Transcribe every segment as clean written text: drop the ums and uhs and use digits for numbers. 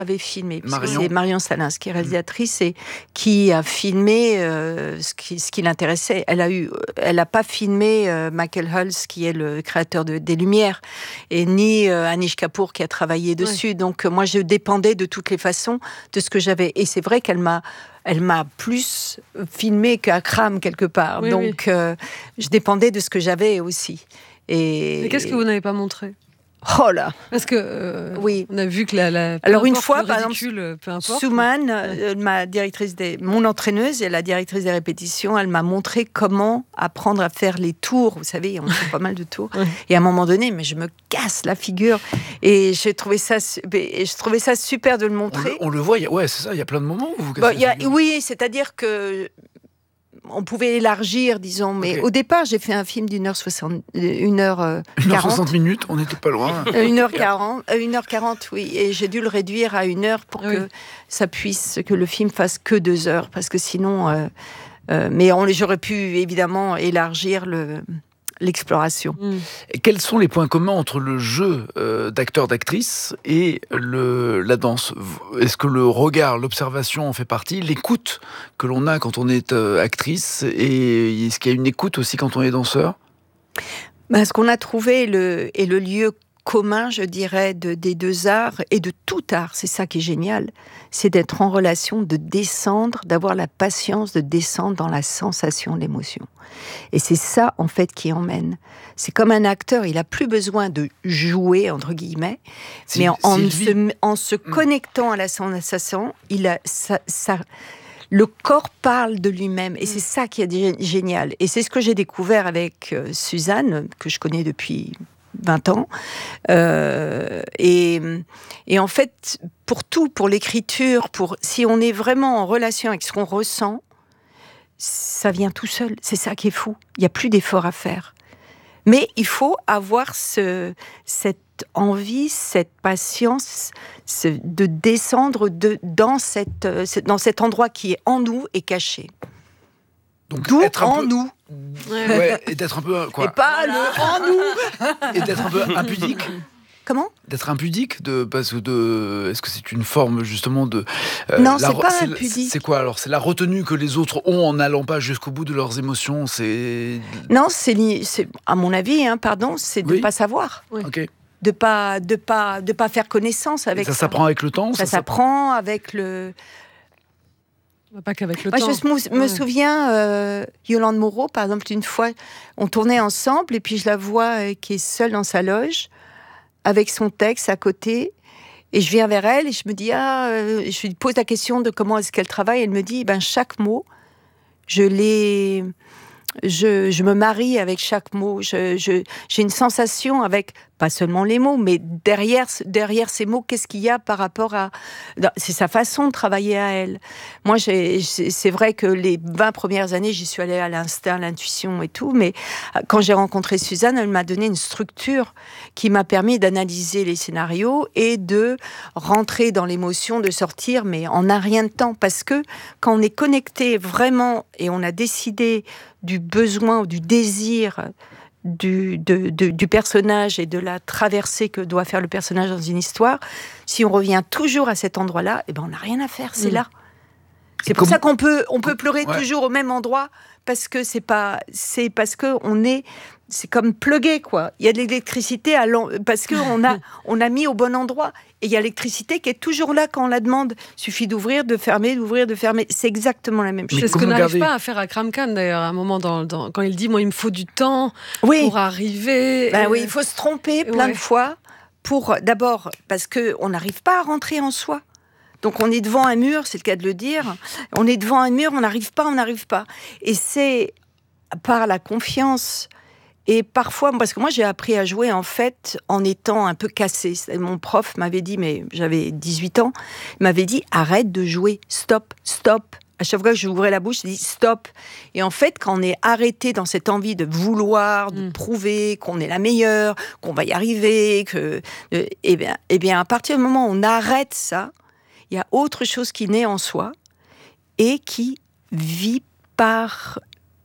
avait filmé, parce que Marion. c'est Marion Salins qui est réalisatrice et qui a filmé ce qui l'intéressait. Elle a pas filmé Michael Hulse, qui est le créateur des Lumières, et ni Anish Kapoor qui a travaillé dessus. Ouais. Donc moi, je dépendais de toutes les façons de ce que j'avais. Et c'est vrai qu'elle m'a plus filmé qu'Akram quelque part. Oui, donc je dépendais de ce que j'avais aussi. Et qu'est-ce que vous n'avez pas montré ? Oh là. Parce que oui, on a vu que alors une fois, par exemple, peu importe. Souman, mon entraîneuse et la directrice des répétitions, elle m'a montré comment apprendre à faire les tours. Vous savez, on fait pas mal de tours. Et à un moment donné, mais je me casse la figure. Et je trouvais ça super de le montrer. On le voit, c'est ça. Il y a plein de moments où vous cassez la figure. Oui, c'est-à-dire que on pouvait élargir, disons, mais au départ, j'ai fait un film d'1h60. 1h60 minutes, on n'était pas loin. 1h40, oui. Et j'ai dû le réduire à 1 heure pour que le film fasse que 2 heures, parce que sinon... mais j'aurais pu, évidemment, élargir l'exploration. Et quels sont les points communs entre le jeu d'acteur-d'actrice et la danse ? Est-ce que le regard, l'observation en fait partie ? L'écoute que l'on a quand on est actrice, et est-ce qu'il y a une écoute aussi quand on est danseur ? Ce qu'on a trouvé est le lieu commun, je dirais, des deux arts et de tout art, c'est ça qui est génial, c'est d'être en relation, de descendre, d'avoir la patience de descendre dans la sensation, l'émotion. Et c'est ça, en fait, qui emmène. C'est comme un acteur, il n'a plus besoin de jouer, entre guillemets, mais en se connectant à la sensation, le corps parle de lui-même. Et c'est ça qui est génial. Et c'est ce que j'ai découvert avec Suzanne, que je connais depuis 20 ans. Et en fait, pour tout, pour l'écriture, si on est vraiment en relation avec ce qu'on ressent, ça vient tout seul. C'est ça qui est fou. Il n'y a plus d'effort à faire. Mais il faut avoir cette envie, cette patience de descendre dans cet endroit qui est en nous et caché. Donc, d'où être en nous. Ouais, et d'être un peu quoi. Et pas le en nous. Et d'être un peu impudique. Comment ? D'être impudique, est-ce que c'est une forme justement de... non, c'est pas impudique. C'est quoi alors ? C'est la retenue que les autres ont en n'allant pas jusqu'au bout de leurs émotions, Non, c'est à mon avis, c'est de ne pas savoir. Oui. Ok. De pas faire connaissance avec ça. Ça s'apprend avec le temps ? Ça s'apprend avec le... Pas qu'avec le temps. Je me souviens, Yolande Moreau, par exemple, une fois, on tournait ensemble et puis je la vois qui est seule dans sa loge, avec son texte à côté, et je viens vers elle et je me dis, je lui pose la question de comment est-ce qu'elle travaille, elle me dit, chaque mot, je me marie avec chaque mot, j'ai une sensation avec, pas seulement les mots, mais derrière ces mots, qu'est-ce qu'il y a par rapport à... C'est sa façon de travailler à elle. Moi, c'est vrai que les 20 premières années, j'y suis allée à l'instinct, à l'intuition et tout, mais quand j'ai rencontré Suzanne, elle m'a donné une structure qui m'a permis d'analyser les scénarios et de rentrer dans l'émotion, de sortir, mais en un rien de temps. Parce que quand on est connecté vraiment et on a décidé du besoin ou du désir du personnage et de la traversée que doit faire le personnage dans une histoire, si on revient toujours à cet endroit-là, on n'a rien à faire, c'est là. C'est pour ça qu'on peut pleurer toujours au même endroit, parce que c'est parce que c'est comme plugué, quoi. Il y a de l'électricité parce que on a mis au bon endroit. Et il y a l'électricité qui est toujours là quand on la demande. Il suffit d'ouvrir, de fermer, d'ouvrir, de fermer. C'est exactement la même chose. C'est ce que n'arrive pas à faire Akram Khan, d'ailleurs, à un moment, quand il dit « Moi, il me faut du temps pour arriver... » Oui, il faut se tromper plein de fois. D'abord, parce qu'on n'arrive pas à rentrer en soi. Donc on est devant un mur, c'est le cas de le dire. On est devant un mur, on n'arrive pas. Et c'est par la confiance... Et parfois, parce que moi j'ai appris à jouer en fait en étant un peu cassée. Mon prof m'avait dit, mais j'avais 18 ans, il m'avait dit arrête de jouer, stop. À chaque fois que j'ouvrais la bouche, je dis stop. Et en fait, quand on est arrêté dans cette envie de vouloir, de prouver qu'on est la meilleure, qu'on va y arriver, eh bien, à partir du moment où on arrête ça, il y a autre chose qui naît en soi et qui vit par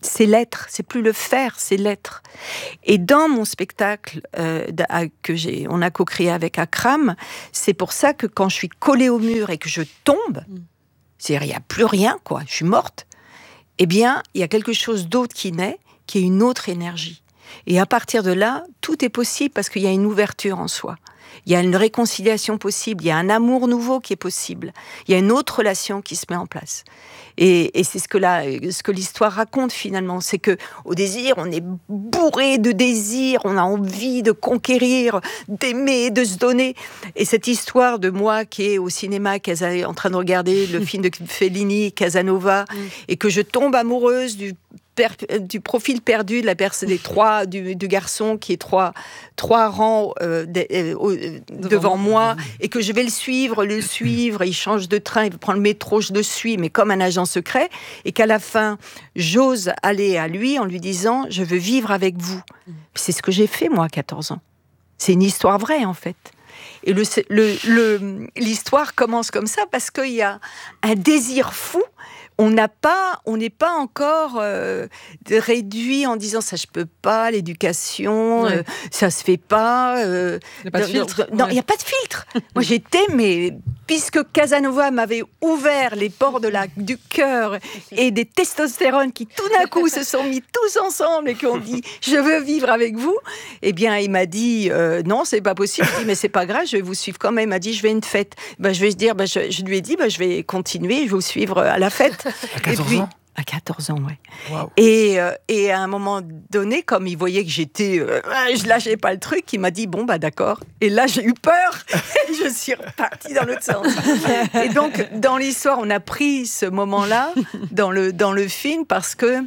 c'est l'être, c'est plus le faire, c'est l'être. Et dans mon spectacle on a co-créé avec Akram, c'est pour ça que quand je suis collée au mur et que je tombe, c'est-à-dire il n'y a plus rien, quoi, je suis morte, eh bien, il y a quelque chose d'autre qui naît, qui est une autre énergie. Et à partir de là, tout est possible parce qu'il y a une ouverture en soi. Il y a une réconciliation possible, il y a un amour nouveau qui est possible, il y a une autre relation qui se met en place. Et c'est ce que l'histoire raconte finalement, c'est que au désir, on est bourré de désir, on a envie de conquérir, d'aimer, de se donner. Et cette histoire de moi qui est au cinéma, en train de regarder le film de Fellini, Casanova, et que je tombe amoureuse du profil perdu de la personne du garçon qui est trois rangs devant moi, et que je vais le suivre, il change de train, il prend le métro, je le suis, mais comme un agent secret, et qu'à la fin, j'ose aller à lui en lui disant « Je veux vivre avec vous ». C'est ce que j'ai fait, moi, à 14 ans. C'est une histoire vraie, en fait. Et l'histoire commence comme ça parce qu'il y a un désir fou. On n'est pas encore réduit en disant ça je peux pas, l'éducation, ça se fait pas. Il n'y a pas de filtre. Non, il n'y a pas de filtre. Moi j'étais, mais puisque Casanova m'avait ouvert les ports du cœur et des testostérones qui tout d'un coup se sont mis tous ensemble et qui ont dit je veux vivre avec vous, eh bien il m'a dit non c'est pas possible. Je dis mais c'est pas grave, je vais vous suivre quand même. Il m'a dit je vais à une fête. Je vais dire, je lui ai dit je vais continuer, je vais vous suivre à la fête. À 14 ans À 14 ans, ouais. Wow. Et à un moment donné, comme il voyait que je lâchais pas le truc, il m'a dit, bon, d'accord. Et là, j'ai eu peur. Et je suis repartie dans l'autre sens. Et donc, dans l'histoire, on a pris ce moment-là dans le film parce que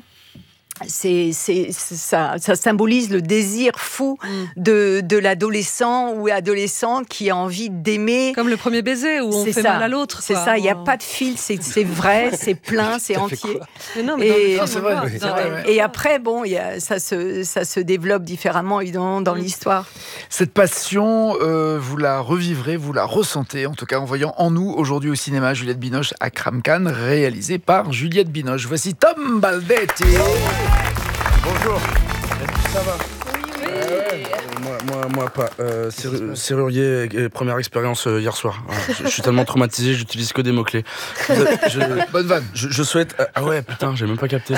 ça symbolise le désir fou de l'adolescent ou adolescente qui a envie d'aimer. Comme le premier baiser où on fait mal à l'autre. C'est ça, il n'y a pas de fil, c'est vrai, c'est plein, c'est entier. C'est vrai. Et après, ça se développe différemment, évidemment, dans l'histoire. Cette passion, vous la revivrez, vous la ressentez, en tout cas en voyant En nous, aujourd'hui au cinéma, Juliette Binoche à Akram Khan, réalisé par Juliette Binoche. Voici Tom Baldetti. Bonjour, est-ce que ça va? Moi pas. Serrurier, première expérience hier soir. Je suis tellement traumatisé, j'utilise que des mots-clés. Bonne vanne. Je souhaite... Ah ouais, putain, j'ai même pas capté.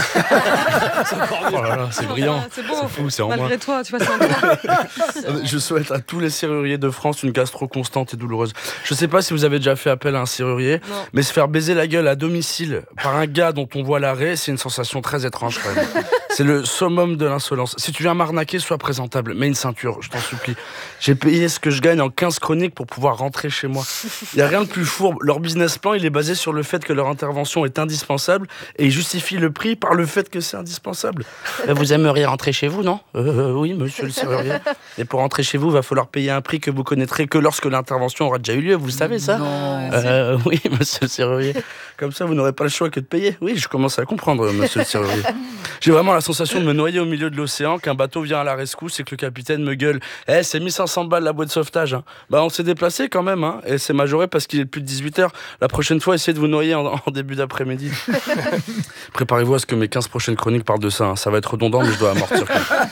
Oh là là, c'est brillant. C'est beau. C'est fou, c'est en moi. Malgré toi, tu vois, c'est en toi. Je souhaite à tous les serruriers de France une gastro constante et douloureuse. Je sais pas si vous avez déjà fait appel à un serrurier, mais se faire baiser la gueule à domicile par un gars dont on voit l'arrêt, c'est une sensation très étrange quand même. C'est le summum de l'insolence. Si tu viens m'arnaquer, sois présentable. Mets une ceinture, je t'en supplie. J'ai payé ce que je gagne en 15 chroniques pour pouvoir rentrer chez moi. Il n'y a rien de plus fourbe. Leur business plan, il est basé sur le fait que leur intervention est indispensable et ils justifient le prix par le fait que c'est indispensable. Vous aimeriez rentrer chez vous, non? Oui, monsieur le serrurier. Et pour rentrer chez vous, il va falloir payer un prix que vous connaîtrez que lorsque l'intervention aura déjà eu lieu. Vous le savez, ça? Non. Oui, monsieur le serrurier. Comme ça, vous n'aurez pas le choix que de payer. Oui, je commence à comprendre, monsieur le serrurier. J'ai vraiment la sensation de me noyer au milieu de l'océan, qu'un bateau vient à la rescousse et que le capitaine me gueule. C'est 1500 balles la boîte de sauvetage. Hein. On s'est déplacé quand même, hein, et c'est majoré parce qu'il est plus de 18h. La prochaine fois, essayez de vous noyer en début d'après-midi. Préparez-vous à ce que mes 15 prochaines chroniques parlent de ça. Hein. Ça va être redondant, mais je dois amortir.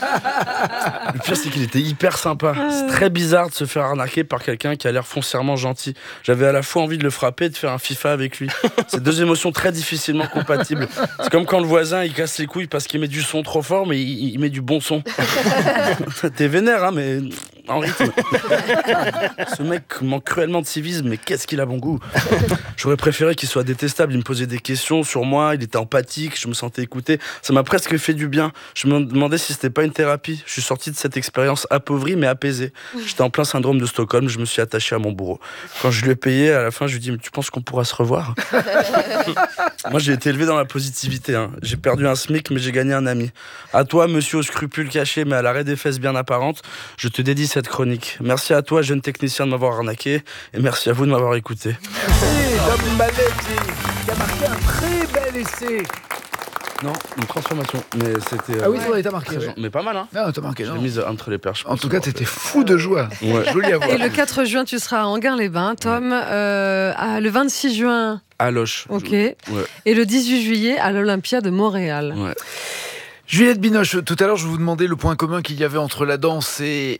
Le pire, c'est qu'il était hyper sympa. C'est très bizarre de se faire arnaquer par quelqu'un qui a l'air foncièrement gentil. J'avais à la fois envie de le frapper et de faire un FIFA avec lui. C'est deux émotions très difficilement compatibles. C'est comme quand le voisin, il casse les couilles parce qu'il met du son trop fort, mais il met du bon son. T'es vénère, hein, mais en rythme. Ce mec manque cruellement de civisme, mais qu'est-ce qu'il a bon goût. J'aurais préféré qu'il soit détestable. Il me posait des questions sur moi, il était empathique, je me sentais écouté. Ça m'a presque fait du bien. Je me demandais si c'était pas une thérapie. Je suis sorti de cette expérience appauvri mais apaisé. J'étais en plein syndrome de Stockholm, je me suis attaché à mon bourreau. Quand je lui ai payé, à la fin, je lui ai dit, mais tu penses qu'on pourra se revoir? Moi, j'ai été élevé dans la positivité. Hein. J'ai perdu un SMIC, mais j'ai gagné un ami. À toi, monsieur aux scrupules cachés, mais à l'arrêt des fesses bien apparentes, je te dédie cette chronique. Merci à toi, jeune technicien, de m'avoir arnaqué, et merci à vous de m'avoir écouté. Tom Baldetti, qui a marqué un très bel essai. Non, une transformation, mais c'était... Ah oui, c'est vrai, t'as marqué. Mais pas mal, hein. Non, t'as marqué, Je non. l'ai mise entre les perches. En tout cas, t'étais fou de joie. Ouais. Joli à voir. Et le 4 juin, tu seras à Anguin-les-Bains, Tom. Le 26 juin... À Loche. Ok. Ouais. Et le 18 juillet, à l'Olympia de Montréal. Ouais. Juliette Binoche, tout à l'heure, je vous demandais le point commun qu'il y avait entre la danse et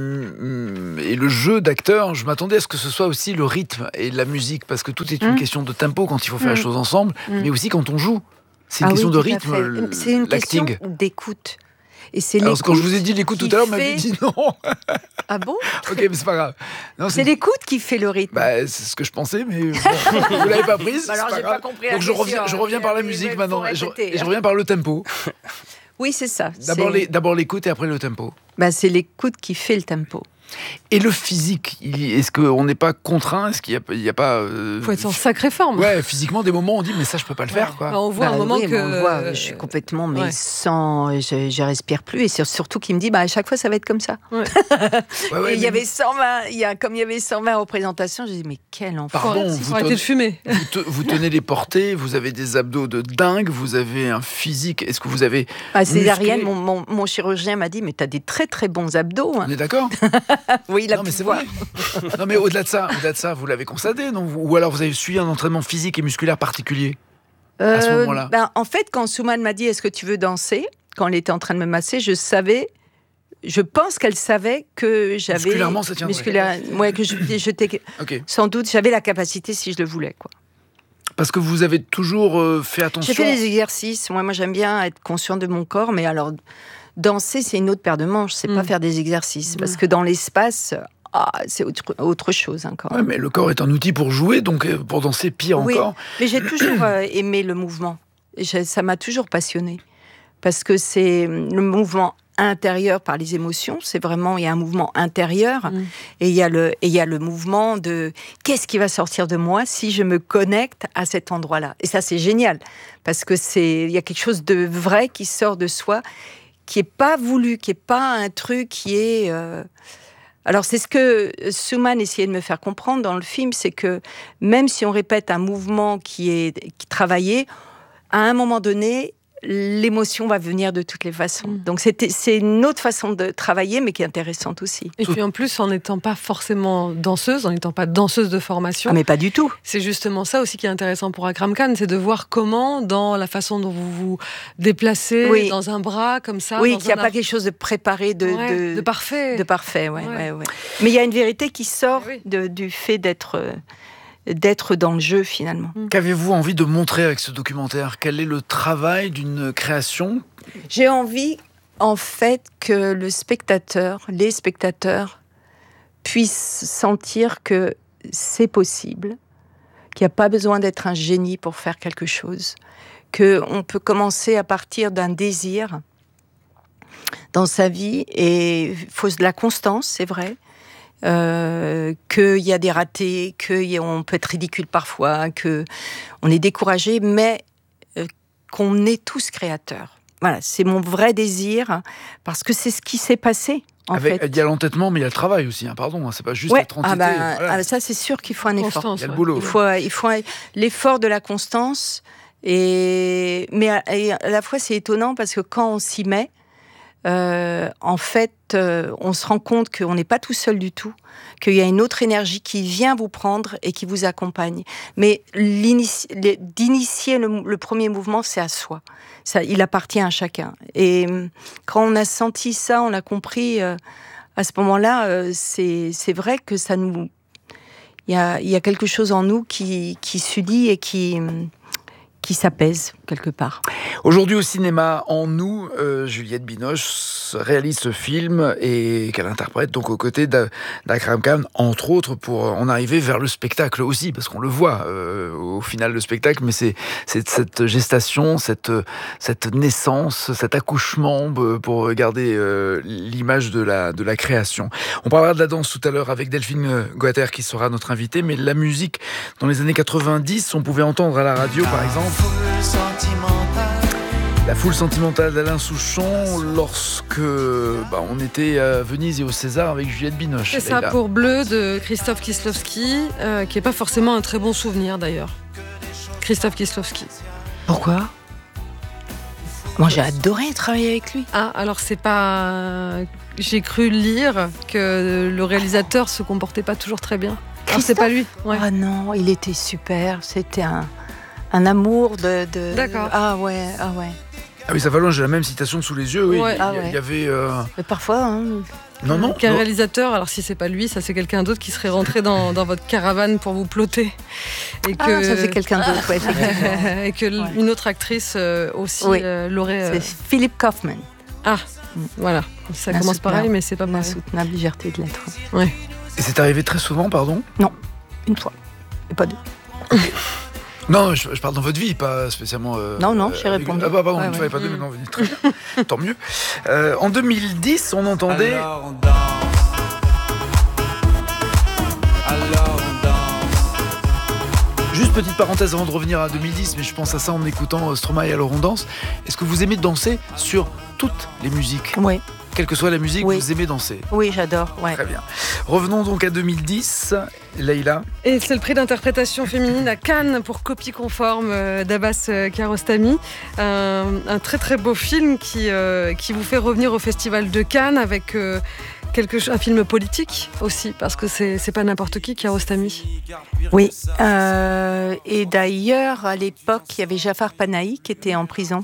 le jeu d'acteur. Je m'attendais à ce que ce soit aussi le rythme et la musique, parce que tout est une question de tempo quand il faut faire les choses ensemble, mais aussi quand on joue. C'est une question de rythme, c'est une question d'écoute. Et c'est alors, quand je vous ai dit l'écoute tout à l'heure, vous m'avez dit non. Ah bon? Ok, mais c'est pas grave. Non, c'est l'écoute qui fait le rythme. C'est ce que je pensais, mais bon, vous l'avez pas prise. Alors, j'ai pas compris. Donc je reviens par la musique maintenant, et je reviens par le tempo. Oui, c'est ça. D'abord l'écoute et après le tempo. C'est l'écoute qui fait le tempo. Et le physique, est-ce qu'on n'est pas contraint? Est-ce qu'il n'y a pas... faut être en sacrée forme. Ouais, physiquement, des moments, on dit, mais ça, je peux pas le faire, quoi. On voit un moment que... on voit, je suis complètement, mais sans... Je respire plus. Et c'est surtout qu'il me dit, à chaque fois, ça va être comme ça. Ouais. Et il y avait 120... Comme il y avait 120 représentations, j'ai dit, mais quel enfant. Pardon, vous arrêtez de fumer. Vous tenez les portées, vous avez des abdos de dingue, vous avez un physique... Est-ce que vous avez... C'est Ariel, mon chirurgien m'a dit, mais tu as des très, très bons abdos. On est d'accord? Oui, non, mais c'est vrai. Non, mais au-delà de ça, vous l'avez constaté, non? Ou alors vous avez suivi un entraînement physique et musculaire particulier à ce moment-là? En fait, quand Souman m'a dit, est-ce que tu veux danser? Quand elle était en train de me masser, je pense qu'elle savait que j'avais... Musculairement, ça tiendrait. Ouais, que j'étais... Okay. Sans doute, j'avais la capacité si je le voulais, quoi. Parce que vous avez toujours fait attention... J'ai fait des exercices. Moi, j'aime bien être consciente de mon corps, mais alors... Danser, c'est une autre paire de manches, c'est pas faire des exercices. Parce que dans l'espace, c'est autre chose encore. Ouais, mais le corps est un outil pour jouer, donc pour danser, pire encore. Mais j'ai toujours aimé le mouvement. Ça m'a toujours passionnée. Parce que c'est le mouvement intérieur par les émotions, il y a un mouvement intérieur, et il y a le mouvement de qu'est-ce qui va sortir de moi si je me connecte à cet endroit-là. Et ça, c'est génial. Parce que il y a quelque chose de vrai qui sort de soi, qui est pas voulu, qui est pas un truc qui est... Alors c'est ce que Souman essayait de me faire comprendre dans le film, c'est que même si on répète un mouvement qui est travaillé, à un moment donné, l'émotion va venir de toutes les façons. Donc c'est une autre façon de travailler, mais qui est intéressante aussi. Et puis en plus, en n'étant pas forcément danseuse, en n'étant pas danseuse de formation... Ah mais pas du tout. C'est justement ça aussi qui est intéressant pour Akram Khan, c'est de voir comment, dans la façon dont vous vous déplacez, dans un bras, comme ça... Oui, qu'il n'y a pas quelque chose de préparé, de parfait. De parfait, ouais. Mais il y a une vérité qui sort du fait d'être dans le jeu, finalement. Qu'avez-vous envie de montrer avec ce documentaire? Quel est le travail d'une création? J'ai envie, en fait, que les spectateurs puissent sentir que c'est possible, qu'il n'y a pas besoin d'être un génie pour faire quelque chose, qu'on peut commencer à partir d'un désir dans sa vie, et il faut de la constance, c'est vrai, qu'il y a des ratés, qu'on peut être ridicule parfois, qu'on est découragé, mais qu'on est tous créateurs. Voilà, c'est mon vrai désir, parce que c'est ce qui s'est passé. Il y a l'entêtement, mais il y a le travail aussi. Pardon, c'est pas juste être entêté. Ça, c'est sûr qu'il faut un effort. Il y a le boulot. Il faut l'effort de la constance, mais à la fois, c'est étonnant, parce que quand on s'y met, en fait, on se rend compte qu'on n'est pas tout seul du tout, qu'il y a une autre énergie qui vient vous prendre et qui vous accompagne. Mais d'initier le premier mouvement, c'est à soi. Ça, il appartient à chacun. Et quand on a senti ça, on a compris à ce moment-là, c'est vrai que ça nous... Il y a quelque chose en nous qui s'unit et qui s'apaise quelque part. Aujourd'hui au cinéma, En nous, Juliette Binoche réalise ce film et qu'elle interprète donc aux côtés d'Akram Khan, entre autres, pour en arriver vers le spectacle aussi, parce qu'on le voit au final le spectacle, mais c'est cette gestation, cette naissance, cet accouchement pour garder l'image de la création. On parlera de la danse tout à l'heure avec Delphine Guater qui sera notre invitée, mais la musique dans les années 90, on pouvait entendre à la radio par exemple La foule sentimentale d'Alain Souchon lorsque on était à Venise et au César avec Juliette Binoche. C'est ça, pour Bleu de Krzysztof Kieślowski, qui n'est pas forcément un très bon souvenir d'ailleurs. Krzysztof Kieślowski. Pourquoi ? Moi j'ai adoré travailler avec lui. Ah, alors c'est pas... J'ai cru lire que le réalisateur se comportait pas toujours très bien. Alors c'est pas lui. Ouais. Ah non, il était super, c'était un amour de... D'accord. Ah ouais. Ah oui, ça va loin, j'ai la même citation sous les yeux. Oui. Ouais. Il y avait. Mais parfois, hein, Non. Qu'un réalisateur, alors si c'est pas lui, ça c'est quelqu'un d'autre qui serait rentré dans votre caravane pour vous plotter. Et que, ça c'est quelqu'un d'autre, ouais, effectivement. et que une autre actrice aussi Oui. l'aurait. C'est Philip Kaufman. Ah, voilà. Ça commence Insoutenable. pareil, mais c'est pas pareil. Insoutenable légèreté de l'être. Et c'est arrivé très souvent, pardon? Une fois. Et pas deux. Non, je parle dans votre vie, pas spécialement. Non, j'ai répondu. Ah bah pardon, Ouais, une fois ouais. et pas deux, mais non, très bien. Tant mieux. En 2010, on entendait. Alors on danse. Alors on danse. Juste petite parenthèse avant de revenir à 2010, mais je pense à ça en écoutant Stromae et Alors on danse. Est-ce que vous aimez danser sur toutes les musiques? Oui, Quelle que soit la musique, Oui. vous aimez danser? oui, j'adore. Ouais. Très bien. Revenons donc à 2010. Leïla. Et c'est le prix d'interprétation féminine à Cannes pour Copie conforme d'Abbas Kiarostami. Un très très beau film qui vous fait revenir au Festival de Cannes avec un film politique aussi, parce que c'est pas n'importe qui, Kiarostami. Oui. Et d'ailleurs, à l'époque, il y avait Jafar Panahi qui était en prison.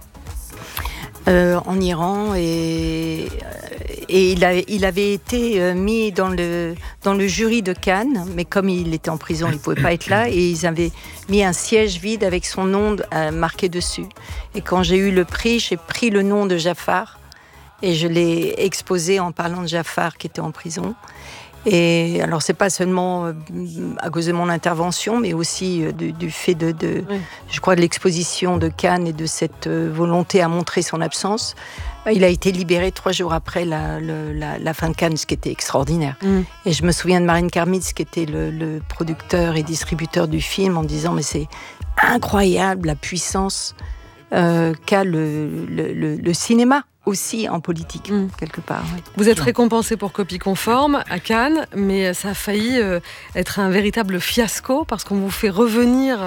En Iran et il avait été mis dans le jury de Cannes, mais comme il était en prison, il ne pouvait pas être là, et ils avaient mis un siège vide avec son nom marqué dessus. Et quand j'ai eu le prix, j'ai pris le nom de Jafar et je l'ai exposé en parlant de Jafar qui était en prison. Et alors, c'est pas seulement à cause de mon intervention, mais aussi du fait je crois, de l'exposition de Cannes et de cette volonté à montrer son absence. Il a été libéré 3 jours après la fin de Cannes, ce qui était extraordinaire. Et je me souviens de Marine Karmitz, qui était le producteur et distributeur du film, en disant « Mais c'est incroyable la puissance qu'a le cinéma ». Aussi en politique, quelque part. Oui. Vous êtes récompensé pour Copie conforme à Cannes, mais ça a failli être un véritable fiasco parce qu'on vous fait revenir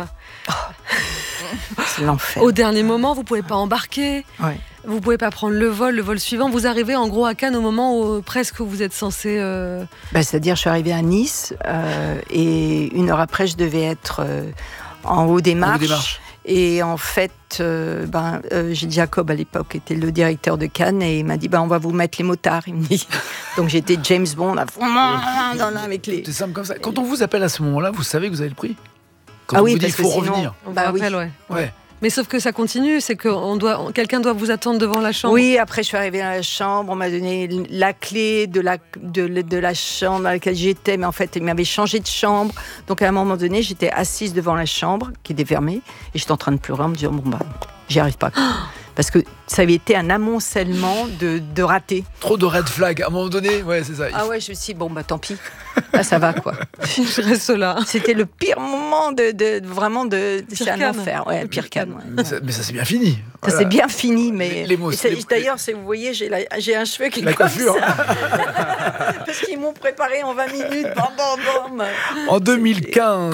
C'est l'enfer. au dernier moment. Vous pouvez pas embarquer, Ouais. vous pouvez pas prendre le vol suivant. Vous arrivez en gros à Cannes au moment où presque vous êtes censé. C'est-à-dire, je suis arrivée à Nice et 1 heure après, je devais être en haut des marches. Et en fait, Gilles Jacob à l'époque était le directeur de Cannes et il m'a dit on va vous mettre les motards. Il me dit. Donc j'étais James Bond avec les. C'est simple comme ça. Quand on vous appelle à ce moment-là, vous savez que vous avez le prix? Quand Ah on oui, vous dit parce qu'il faut que sinon- revenir. On vous Bah oui. rappelle, ouais. Ouais. Mais sauf que ça continue, c'est que quelqu'un doit vous attendre devant la chambre. Oui, après je suis arrivée dans la chambre, on m'a donné la clé de la chambre dans laquelle j'étais, mais en fait il m'avait changé de chambre. Donc à un moment donné, j'étais assise devant la chambre qui était fermée et j'étais en train de pleurer en me disant j'y arrive pas. Parce que ça avait été un amoncellement de ratés. Trop de red flag. À un moment donné, ouais, c'est ça. Ah ouais, je me suis dit, tant pis. Là, ça va, quoi. Je reste là. C'était le pire moment vraiment de c'est un Cannes. enfer. Ouais, le pire Cannes. Ouais. Mais ça s'est bien fini. Ça Voilà. c'est bien fini, mais d'ailleurs, vous voyez, j'ai un cheveu qui est La comme coiffure. ça. Parce qu'ils m'ont préparé en 20 minutes. Bam, bam, bam. En 2015.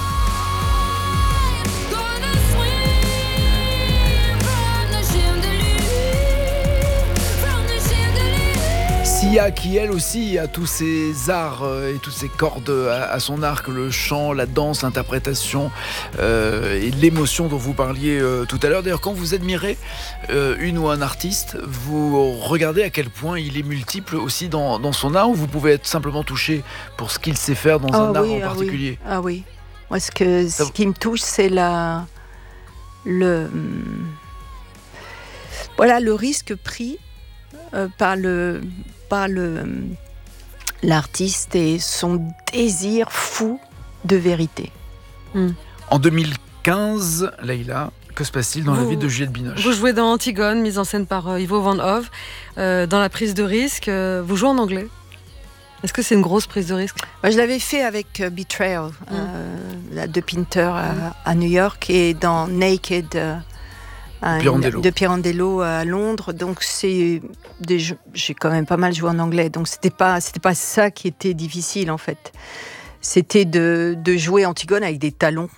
Sia qui elle aussi a tous ses arts et toutes ses cordes à son arc, le chant, la danse, l'interprétation et l'émotion dont vous parliez tout à l'heure. D'ailleurs, quand vous admirez une ou un artiste, vous regardez à quel point il est multiple aussi dans son art, ou vous pouvez être simplement touché pour ce qu'il sait faire dans un art en particulier. Ah oui. Moi, ce qui me touche, c'est le risque pris par l'artiste et son désir fou de vérité. En 2015, Leïla, que se passe-t-il dans la vie de Juliette Binoche? Vous jouez dans Antigone, mise en scène par Ivo Van Hove, dans la prise de risque. Vous jouez en anglais. Est-ce que c'est une grosse prise de risque? Je l'avais fait avec Betrayal de Pinter à New York et dans Naked de Pirandello à Londres. Donc j'ai quand même pas mal joué en anglais. Donc c'était pas ça qui était difficile en fait. C'était de jouer Antigone avec des talons.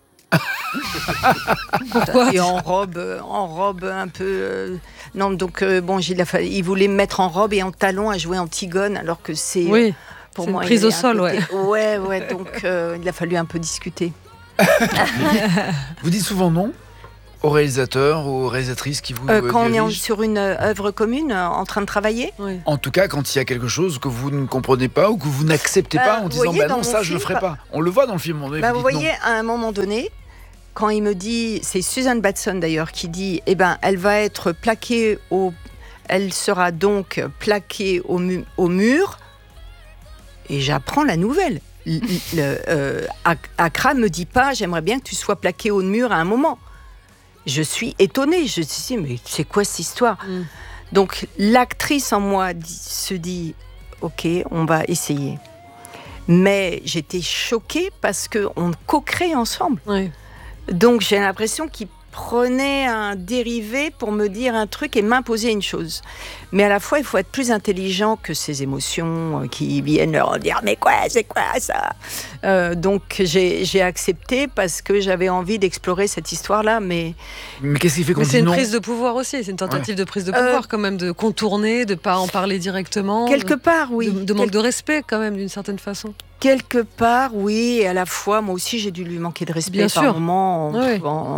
Pourquoi? Et en robe un peu. Non, donc il voulait me mettre en robe et en talons à jouer Antigone, alors que c'est. Oui. Pour c'est moi, une prise il y au avait sol, ouais. Donc il a fallu un peu discuter. Vous dites souvent non? Au réalisateur, aux réalisatrices qui vous Quand on est dirigent sur une œuvre commune, en train de travailler. Oui. En tout cas, quand il y a quelque chose que vous ne comprenez pas ou que vous n'acceptez pas en vous disant voyez, bah dans non, mon ça je le film, ferai pas. On le voit dans le film. Vous voyez, à un moment donné, quand il me dit, c'est Susan Batson d'ailleurs qui dit, elle va être plaquée elle sera donc plaquée au mur, et j'apprends la nouvelle. Accra me dit pas, j'aimerais bien que tu sois plaquée au mur à un moment. Je suis étonnée, je me dis, mais c'est quoi cette histoire ? Donc l'actrice en moi se dit, ok, on va essayer. Mais j'étais choquée parce qu'on co-crée ensemble. Oui. Donc j'ai l'impression qu'il prenait un dérivé pour me dire un truc et m'imposer une chose. Mais à la fois, il faut être plus intelligent que ces émotions qui viennent leur dire « mais quoi, c'est quoi ça ?» Donc j'ai accepté parce que j'avais envie d'explorer cette histoire-là, mais qu'est-ce qui fait qu'on Mais dit c'est une non prise de pouvoir aussi, c'est une tentative de prise de pouvoir quand même, de contourner, de ne pas en parler directement. quelque part, oui. De manque de respect quand même, d'une certaine façon. Quelque part, oui, et à la fois, moi aussi, j'ai dû lui manquer de respect Bien par sûr. moments, Oui.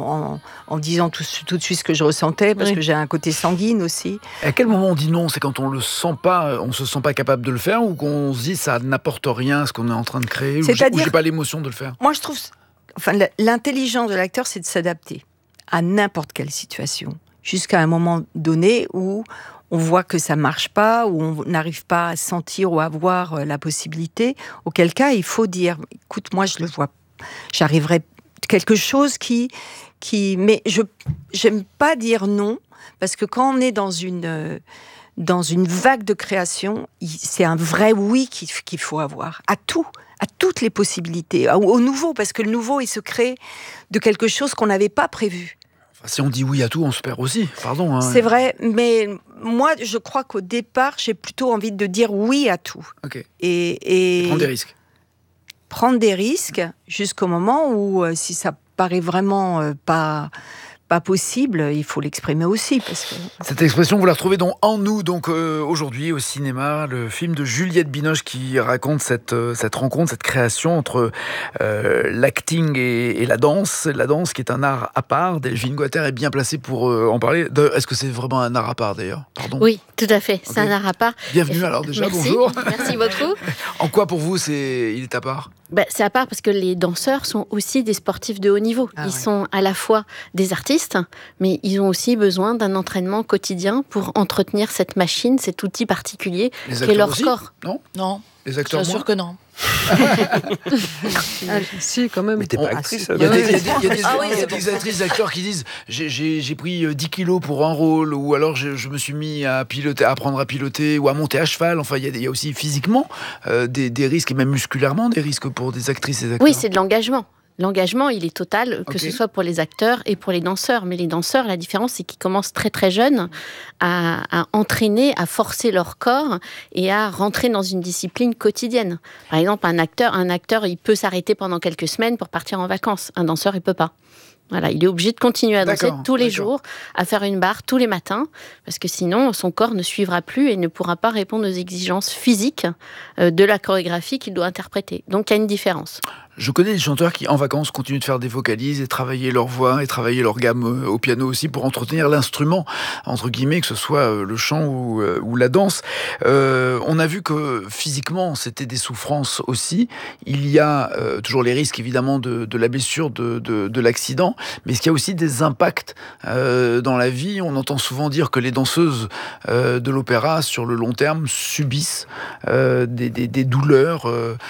en disant tout de suite ce que je ressentais, parce Oui. que j'ai un côté sanguine aussi. À quel moment on dit non ? C'est quand on le sent pas, on se sent pas capable de le faire, ou qu'on se dit ça n'apporte rien à ce qu'on est en train de créer, ou C'est-à-dire- j'ai pas l'émotion de le faire. Moi, je trouve, l'intelligence de l'acteur, c'est de s'adapter à n'importe quelle situation, jusqu'à un moment donné où on voit que ça marche pas, où on n'arrive pas à sentir ou à voir la possibilité, auquel cas, il faut dire, écoute, moi, je le vois, j'arriverai quelque chose mais j'aime pas dire non, parce que quand on est dans une vague de création, c'est un vrai oui qu'il faut avoir, à tout, à toutes les possibilités, au nouveau, parce que le nouveau, il se crée de quelque chose qu'on n'avait pas prévu. Enfin, si on dit oui à tout, on se perd aussi. Pardon. Hein. C'est vrai, mais moi, je crois qu'au départ, j'ai plutôt envie de dire oui à tout. Ok. Et Prendre des risques. Prendre des risques jusqu'au moment où, si ça paraît vraiment pas possible, il faut l'exprimer aussi. Parce que... Cette expression, vous la retrouvez dans En nous, donc aujourd'hui au cinéma, le film de Juliette Binoche qui raconte cette rencontre, cette création entre l'acting et la danse. La danse qui est un art à part. Delphine Guatter est bien placée pour en parler. Est-ce que c'est vraiment un art à part d'ailleurs ? Pardon. Oui, tout à fait. C'est Ok. un art à part. Bienvenue alors déjà, Merci. bonjour. Merci beaucoup. En quoi pour vous il est à part ? C'est à part parce que les danseurs sont aussi des sportifs de haut niveau. Ils sont à la fois des artistes, mais ils ont aussi besoin d'un entraînement quotidien pour entretenir cette machine, cet outil particulier Les qu'est acteurs leur aussi corps. Non, Les acteurs bien moins sûr que non. Si, quand même. Mais t'es pas actrice. Il y a oui, des actrices, des acteurs qui disent j'ai pris 10 kilos pour un rôle, ou alors je me suis mis à apprendre à piloter ou à monter à cheval. Enfin, il y a aussi physiquement des risques, et même musculairement des risques pour des actrices et des acteurs. Oui, c'est de l'engagement. L'engagement, il est total, que Ok. ce soit pour les acteurs et pour les danseurs. Mais les danseurs, la différence, c'est qu'ils commencent très très jeunes à entraîner, à forcer leur corps et à rentrer dans une discipline quotidienne. Par exemple, un acteur, il peut s'arrêter pendant quelques semaines pour partir en vacances. Un danseur, il peut pas. Voilà, il est obligé de continuer à danser D'accord, tous les d'accord. jours, à faire une barre tous les matins, parce que sinon, son corps ne suivra plus et ne pourra pas répondre aux exigences physiques de la chorégraphie qu'il doit interpréter. Donc, il y a une différence. Je connais des chanteurs qui, en vacances, continuent de faire des vocalises et travailler leur voix et travailler leur gamme au piano aussi pour entretenir l'instrument, entre guillemets, que ce soit le chant ou la danse. On a vu que physiquement, c'était des souffrances aussi. Il y a toujours les risques, évidemment, de la blessure, de l'accident, mais est-ce qu'il y a aussi des impacts dans la vie ? On entend souvent dire que les danseuses de l'opéra, sur le long terme, subissent des douleurs.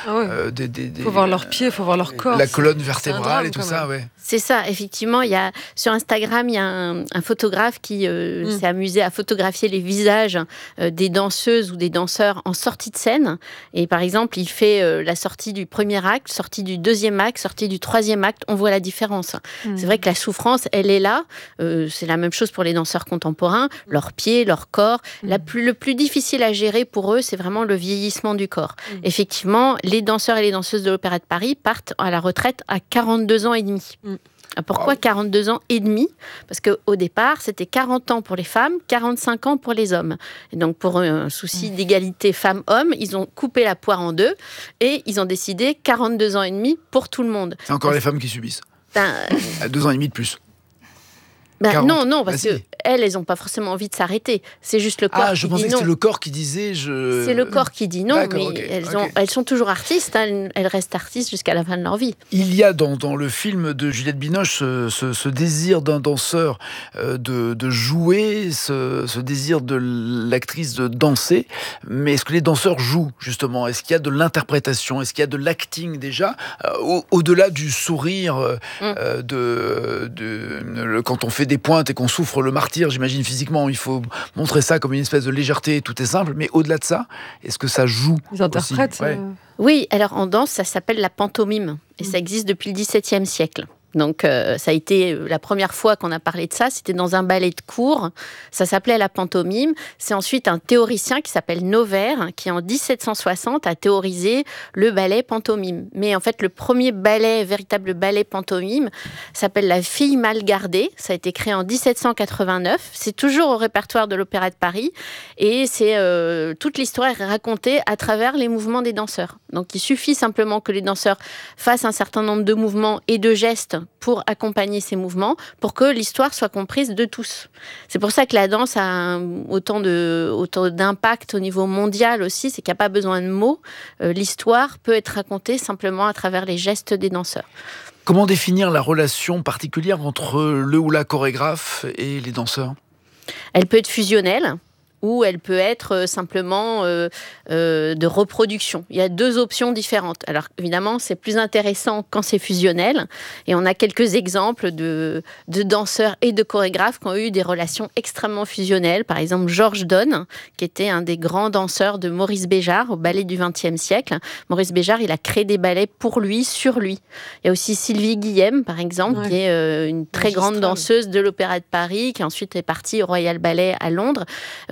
Faut voir leurs pieds, faut voir leur corps. La colonne C'est un vertébrale drame, et tout quand ça, même. ouais. C'est ça, effectivement. Sur Instagram, il y a un photographe qui s'est amusé à photographier les visages des danseuses ou des danseurs en sortie de scène. Et par exemple, il fait la sortie du premier acte, sortie du deuxième acte, sortie du troisième acte. On voit la différence. C'est vrai que la souffrance, elle est là. C'est la même chose pour les danseurs contemporains. Leurs pieds, leur corps. Le plus difficile à gérer pour eux, c'est vraiment le vieillissement du corps. Effectivement, les danseurs et les danseuses de l'Opéra de Paris partent à la retraite à 42 ans et demi. Pourquoi 42 ans et demi ? Parce qu'au départ, c'était 40 ans pour les femmes, 45 ans pour les hommes. Et donc, pour un souci d'égalité femmes-hommes, ils ont coupé la poire en deux et ils ont décidé 42 ans et demi pour tout le monde. C'est encore les femmes qui subissent. Ben, À 2 ans et demi de plus. Non, parce qu'elles n'ont pas forcément envie de s'arrêter. C'est juste le corps qui dit non. Je pensais que c'était le corps qui disait... C'est le corps qui dit non, elles sont toujours artistes. Elles restent artistes jusqu'à la fin de leur vie. Il y a dans le film de Juliette Binoche ce désir d'un danseur de jouer, ce désir de l'actrice de danser. Mais est-ce que les danseurs jouent, justement ? Est-ce qu'il y a de l'interprétation ? Est-ce qu'il y a de l'acting déjà ? Au-delà du sourire, quand on fait des pointes et qu'on souffre le martyre, j'imagine physiquement, il faut montrer ça comme une espèce de légèreté, tout est simple. Mais au-delà de ça, est-ce que ça joue ? Ils interprètent. Oui, alors en danse, ça s'appelle la pantomime. Et ça existe depuis le XVIIe siècle. Donc, ça a été la première fois qu'on a parlé de ça. C'était dans un ballet de cour. Ça s'appelait la pantomime. C'est ensuite un théoricien qui s'appelle Noverre, qui en 1760 a théorisé le ballet pantomime. Mais en fait, le premier véritable ballet pantomime, s'appelle La fille mal gardée. Ça a été créé en 1789. C'est toujours au répertoire de l'Opéra de Paris. Et toute l'histoire est racontée à travers les mouvements des danseurs. Donc, il suffit simplement que les danseurs fassent un certain nombre de mouvements et de gestes pour accompagner ces mouvements, pour que l'histoire soit comprise de tous. C'est pour ça que la danse a autant d'impact au niveau mondial aussi, c'est qu'il n'y a pas besoin de mots. L'histoire peut être racontée simplement à travers les gestes des danseurs. Comment définir la relation particulière entre le ou la chorégraphe et les danseurs ? Elle peut être fusionnelle, ou elle peut être simplement de reproduction. Il y a deux options différentes. Alors évidemment, c'est plus intéressant quand c'est fusionnel, et on a quelques exemples de danseurs et de chorégraphes qui ont eu des relations extrêmement fusionnelles. Par exemple, Georges Donne, qui était un des grands danseurs de Maurice Béjart au ballet du XXe siècle. Maurice Béjart, il a créé des ballets pour lui, sur lui. Il y a aussi Sylvie Guillem, par exemple, qui est une très grande danseuse de l'Opéra de Paris, qui ensuite est partie au Royal Ballet à Londres,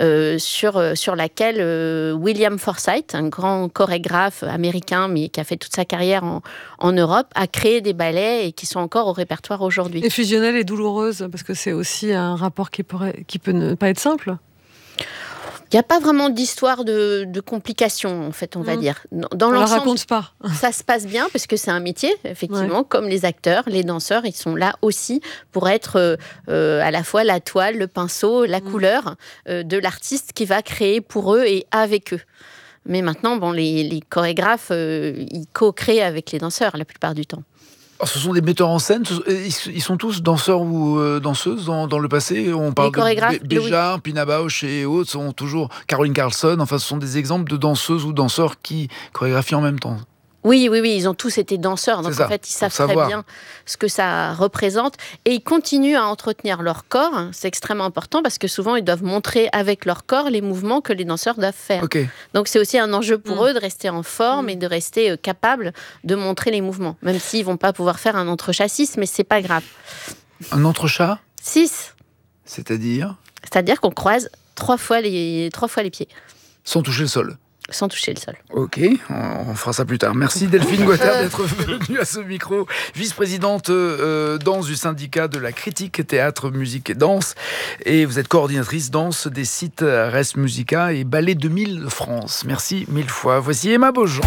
sur laquelle William Forsythe, un grand chorégraphe américain, mais qui a fait toute sa carrière en Europe, a créé des ballets et qui sont encore au répertoire aujourd'hui. Et fusionnelle et douloureuse, parce que c'est aussi un rapport qui peut ne pas être simple. Il n'y a pas vraiment d'histoire de complications, en fait, on va dire. Dans l'ensemble, on la raconte pas. Ça se passe bien, parce que c'est un métier, effectivement, comme les acteurs, les danseurs, ils sont là aussi pour être à la fois la toile, le pinceau, la couleur de l'artiste qui va créer pour eux et avec eux. Mais maintenant, les chorégraphes, ils co-créent avec les danseurs la plupart du temps. Alors, ce sont des metteurs en scène, ils sont tous danseurs ou danseuses dans le passé. On parle de Béjart, Pina Bausch et autres, sont toujours Caroline Carlson. Enfin, ce sont des exemples de danseuses ou danseurs qui chorégraphient en même temps. Oui, ils ont tous été danseurs, donc en fait, ils savent très bien ce que ça représente. Et ils continuent à entretenir leur corps, c'est extrêmement important, parce que souvent, ils doivent montrer avec leur corps les mouvements que les danseurs doivent faire. Okay. Donc c'est aussi un enjeu pour eux de rester en forme et de rester capables de montrer les mouvements, même s'ils ne vont pas pouvoir faire un entrechat 6, mais c'est pas grave. Un entrechat 6. C'est-à-dire qu'on croise 3 fois les pieds. Sans toucher le sol. Sans toucher le sol. Ok, on fera ça plus tard. Merci Delphine Guattard d'être venue à ce micro. Vice-présidente danse du syndicat de la critique théâtre, musique et danse. Et vous êtes coordinatrice danse des sites Res Musica et Ballet 2000 de France. Merci 1000 fois. Voici Emma Beaujean.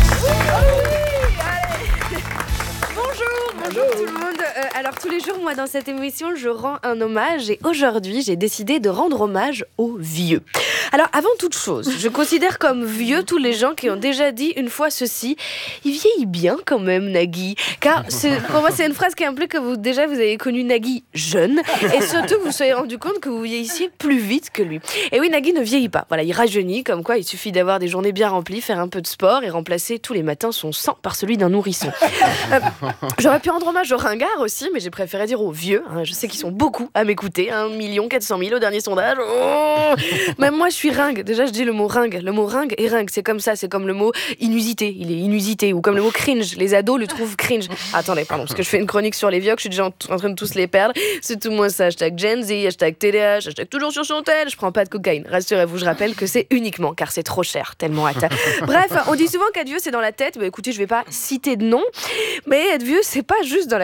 Bonjour tout le monde. Alors tous les jours, moi dans cette émission, je rends un hommage et aujourd'hui, j'ai décidé de rendre hommage aux vieux. Alors avant toute chose, je considère comme vieux tous les gens qui ont déjà dit une fois ceci: il vieillit bien quand même Nagui. Car pour moi c'est une phrase qui implique que vous avez connu Nagui jeune et surtout vous soyez rendu compte que vous vieillissiez plus vite que lui. Et oui, Nagui ne vieillit pas. Voilà, il rajeunit, comme quoi il suffit d'avoir des journées bien remplies, faire un peu de sport et remplacer tous les matins son sang par celui d'un nourrisson. J'aurais pu rendre hommage aux ringards aussi, mais j'ai préféré dire aux vieux. Je sais qu'ils sont beaucoup à m'écouter, 1 400 000 au dernier sondage. Oh, même moi, je suis ringue. Déjà, je dis le mot ringue. Le mot ringue et ringue, c'est comme ça. C'est comme le mot inusité. Il est inusité. Ou comme le mot cringe. Les ados le trouvent cringe. Attendez, pardon, parce que je fais une chronique sur les vieux, que je suis déjà en train de tous les perdre. C'est tout moins ça. Hashtag Gen Z, hashtag TDH, hashtag toujours sur son tel. Je prends pas de cocaïne. Rassurez-vous, je rappelle que c'est uniquement car c'est trop cher. Tellement hâte. Bref, on dit souvent qu'être vieux, c'est dans la tête. Bah écoutez, je vais pas citer de nom, mais être vieux, c'est pas juste dans la tête. Des fois,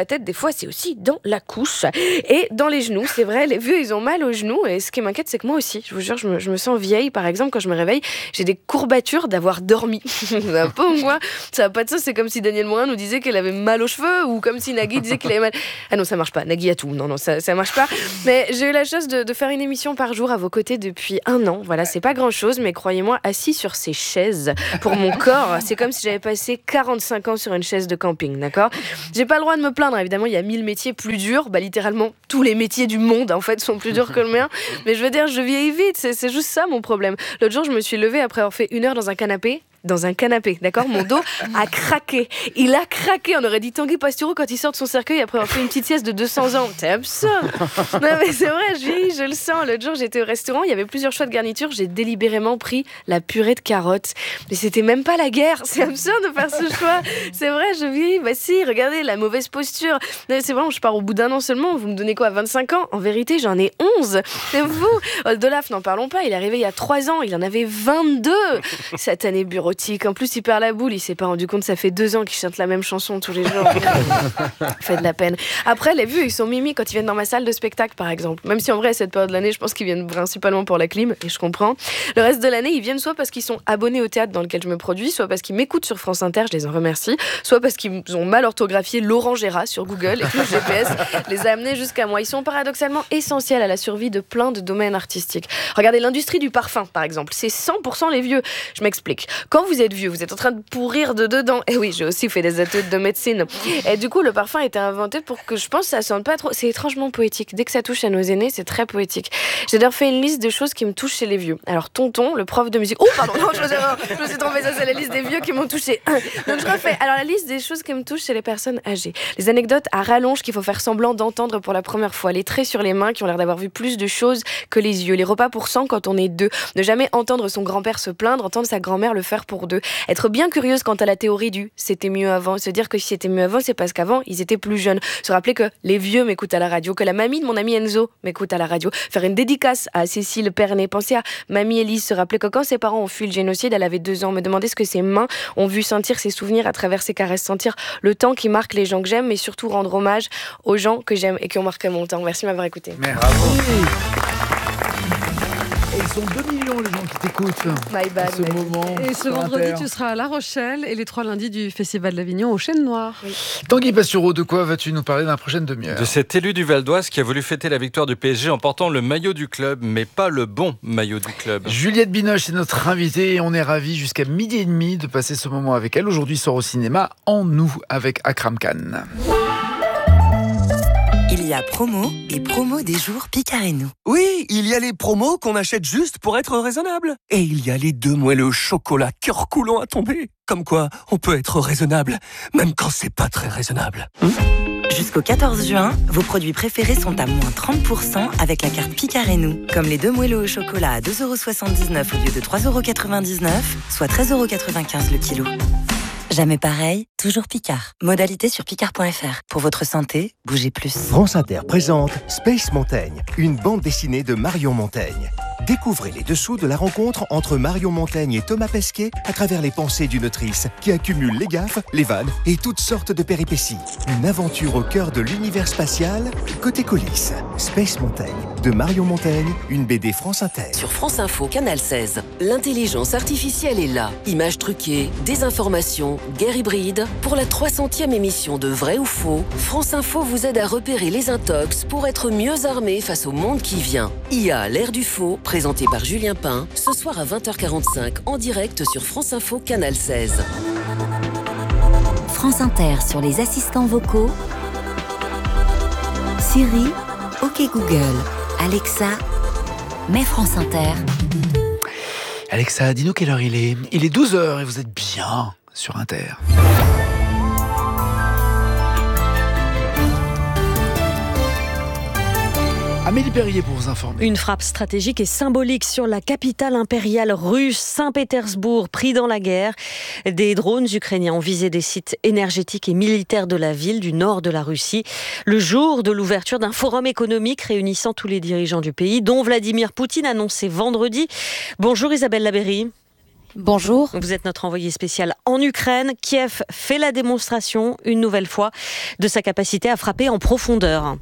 parfois c'est aussi dans la couche et dans les genoux. C'est vrai, les vieux, ils ont mal aux genoux et ce qui m'inquiète, c'est que moi aussi, je vous jure, je me sens vieille. Par exemple, quand je me réveille, j'ai des courbatures d'avoir dormi. Un peu, moi, ça n'a pas de sens. C'est comme si Danielle Morin nous disait qu'elle avait mal aux cheveux ou comme si Nagui disait qu'il avait mal. Ah non, ça marche pas. Nagui a tout. Non, ça marche pas. Mais j'ai eu la chance de faire une émission par jour à vos côtés depuis 1 an. Voilà, c'est pas grand-chose, mais croyez-moi, assis sur ces chaises, pour mon corps, c'est comme si j'avais passé 45 ans sur une chaise de camping, d'accord ? J'ai pas le droit de me plaindre, évidemment, il y a 1000 métiers plus durs. Littéralement, tous les métiers du monde, en fait, sont plus durs que le mien. Mais je veux dire, je vieillis vite, c'est juste ça mon problème. L'autre jour, je me suis levée après avoir fait 1 heure dans un canapé, d'accord ? Mon dos a craqué. Il a craqué. On aurait dit Tanguy Pastureau quand il sort de son cercueil après avoir fait une petite sieste de 200 ans. C'est absurde. Non, mais c'est vrai, je le sens. L'autre jour, j'étais au restaurant, il y avait plusieurs choix de garniture. J'ai délibérément pris la purée de carottes. Mais c'était même pas la guerre. C'est absurde de faire ce choix. C'est vrai, je vieillis. Bah si, regardez, la mauvaise posture. C'est vrai, je pars au bout d'1 an seulement. Vous me donnez quoi, 25 ans ? En vérité, j'en ai 11. C'est vous. Olaf, n'en parlons pas. Il est arrivé il y a 3 ans. Il en avait 22. Satané bureau. En plus, il perd la boule. Il s'est pas rendu compte, ça fait 2 ans qu'il chante la même chanson tous les jours. Fait de la peine. Après, les vieux, ils sont mimi quand ils viennent dans ma salle de spectacle, par exemple. Même si en vrai, à cette période de l'année, je pense qu'ils viennent principalement pour la clim, et je comprends. Le reste de l'année, ils viennent soit parce qu'ils sont abonnés au théâtre dans lequel je me produis, soit parce qu'ils m'écoutent sur France Inter, je les en remercie, soit parce qu'ils ont mal orthographié Laurent Gérard sur Google et que le GPS les a amenés jusqu'à moi. Ils sont paradoxalement essentiels à la survie de plein de domaines artistiques. Regardez l'industrie du parfum, par exemple. C'est 100% les vieux. Je m'explique. Quand vous êtes vieux, vous êtes en train de pourrir de dedans. Et oui, j'ai aussi fait des études de médecine. Et du coup, le parfum a été inventé pour que je pense que ça sente pas trop. C'est étrangement poétique. Dès que ça touche à nos aînés, c'est très poétique. J'ai d'ailleurs fait une liste de choses qui me touchent chez les vieux. Alors, tonton, le prof de musique. Oh, pardon, non, je me suis trompée. Ça, c'est la liste des vieux qui m'ont touché. Donc, je refais. Alors, la liste des choses qui me touchent chez les personnes âgées. Les anecdotes à rallonge qu'il faut faire semblant d'entendre pour la première fois. Les traits sur les mains qui ont l'air d'avoir vu plus de choses que les yeux. Les repas pour 100 quand on est 2. Ne jamais entendre son grand-père se plaindre, entendre sa grand-mère le faire pour 2. Être bien curieuse quant à la théorie du c'était mieux avant. Se dire que si c'était mieux avant, c'est parce qu'avant, ils étaient plus jeunes. Se rappeler que les vieux m'écoutent à la radio, que la mamie de mon ami Enzo m'écoute à la radio. Faire une dédicace à Cécile Pernet. Penser à mamie Élise. Se rappeler que quand ses parents ont fui le génocide, elle avait 2 ans. Me demander ce que ses mains ont vu, sentir ses souvenirs à travers ses caresses. Sentir le temps qui marque les gens que j'aime, mais surtout rendre hommage aux gens que j'aime et qui ont marqué mon temps. Merci de m'avoir écouté. Merci. Et ils sont 2 millions les gens qui t'écoutent. My bad. À ce moment. Et ce vendredi, tu seras à La Rochelle et les 3 lundis du Festival d'Avignon au Chêne Noir. Oui. Tanguy Pastureau, de quoi vas-tu nous parler dans la prochaine demi-heure ? De cet élu du Val d'Oise qui a voulu fêter la victoire du PSG en portant le maillot du club, mais pas le bon maillot du club. Juliette Binoche est notre invitée et on est ravis jusqu'à 12h30 de passer ce moment avec elle. Aujourd'hui sort au cinéma En nous avec Akram Khan. Il y a promo et promo des jours Picard et nous. Oui, il y a les promos qu'on achète juste pour être raisonnable. Et il y a les 2 moelleux au chocolat cœur coulant à tomber. Comme quoi, on peut être raisonnable, même quand c'est pas très raisonnable. Jusqu'au 14 juin, vos produits préférés sont à moins 30% avec la carte Picard et nous. Comme les 2 moelleux au chocolat à 2,79€ au lieu de 3,99€, soit 13,95€ le kilo. Jamais pareil, toujours Picard. Modalité sur picard.fr. Pour votre santé, bougez plus. France Inter présente Space Montaigne, une bande dessinée de Marion Montaigne. Découvrez les dessous de la rencontre entre Marion Montaigne et Thomas Pesquet à travers les pensées d'une autrice qui accumule les gaffes, les vannes et toutes sortes de péripéties. Une aventure au cœur de l'univers spatial, côté coulisses. Space Montaigne, de Marion Montaigne, une BD France Inter. Sur France Info, Canal 16, l'intelligence artificielle est là. Images truquées, désinformation, guerre hybride. Pour la 300e émission de Vrai ou Faux, France Info vous aide à repérer les intox pour être mieux armé face au monde qui vient. IA, l'ère du faux, présenté par Julien Pain, ce soir à 20h45 en direct sur France Info Canal 16. France Inter sur les assistants vocaux. Siri, OK Google, Alexa, mets France Inter. Alexa, dis-nous quelle heure il est. Il est 12h et vous êtes bien sur Inter. Amélie Perrier pour vous informer. Une frappe stratégique et symbolique sur la capitale impériale russe, Saint-Pétersbourg, pris dans la guerre. Des drones ukrainiens ont visé des sites énergétiques et militaires de la ville du nord de la Russie. Le jour de l'ouverture d'un forum économique réunissant tous les dirigeants du pays, dont Vladimir Poutine annoncé vendredi. Bonjour Isabelle Labéry. Bonjour. Vous êtes notre envoyé spécial en Ukraine. Kiev fait la démonstration, une nouvelle fois, de sa capacité à frapper en profondeur.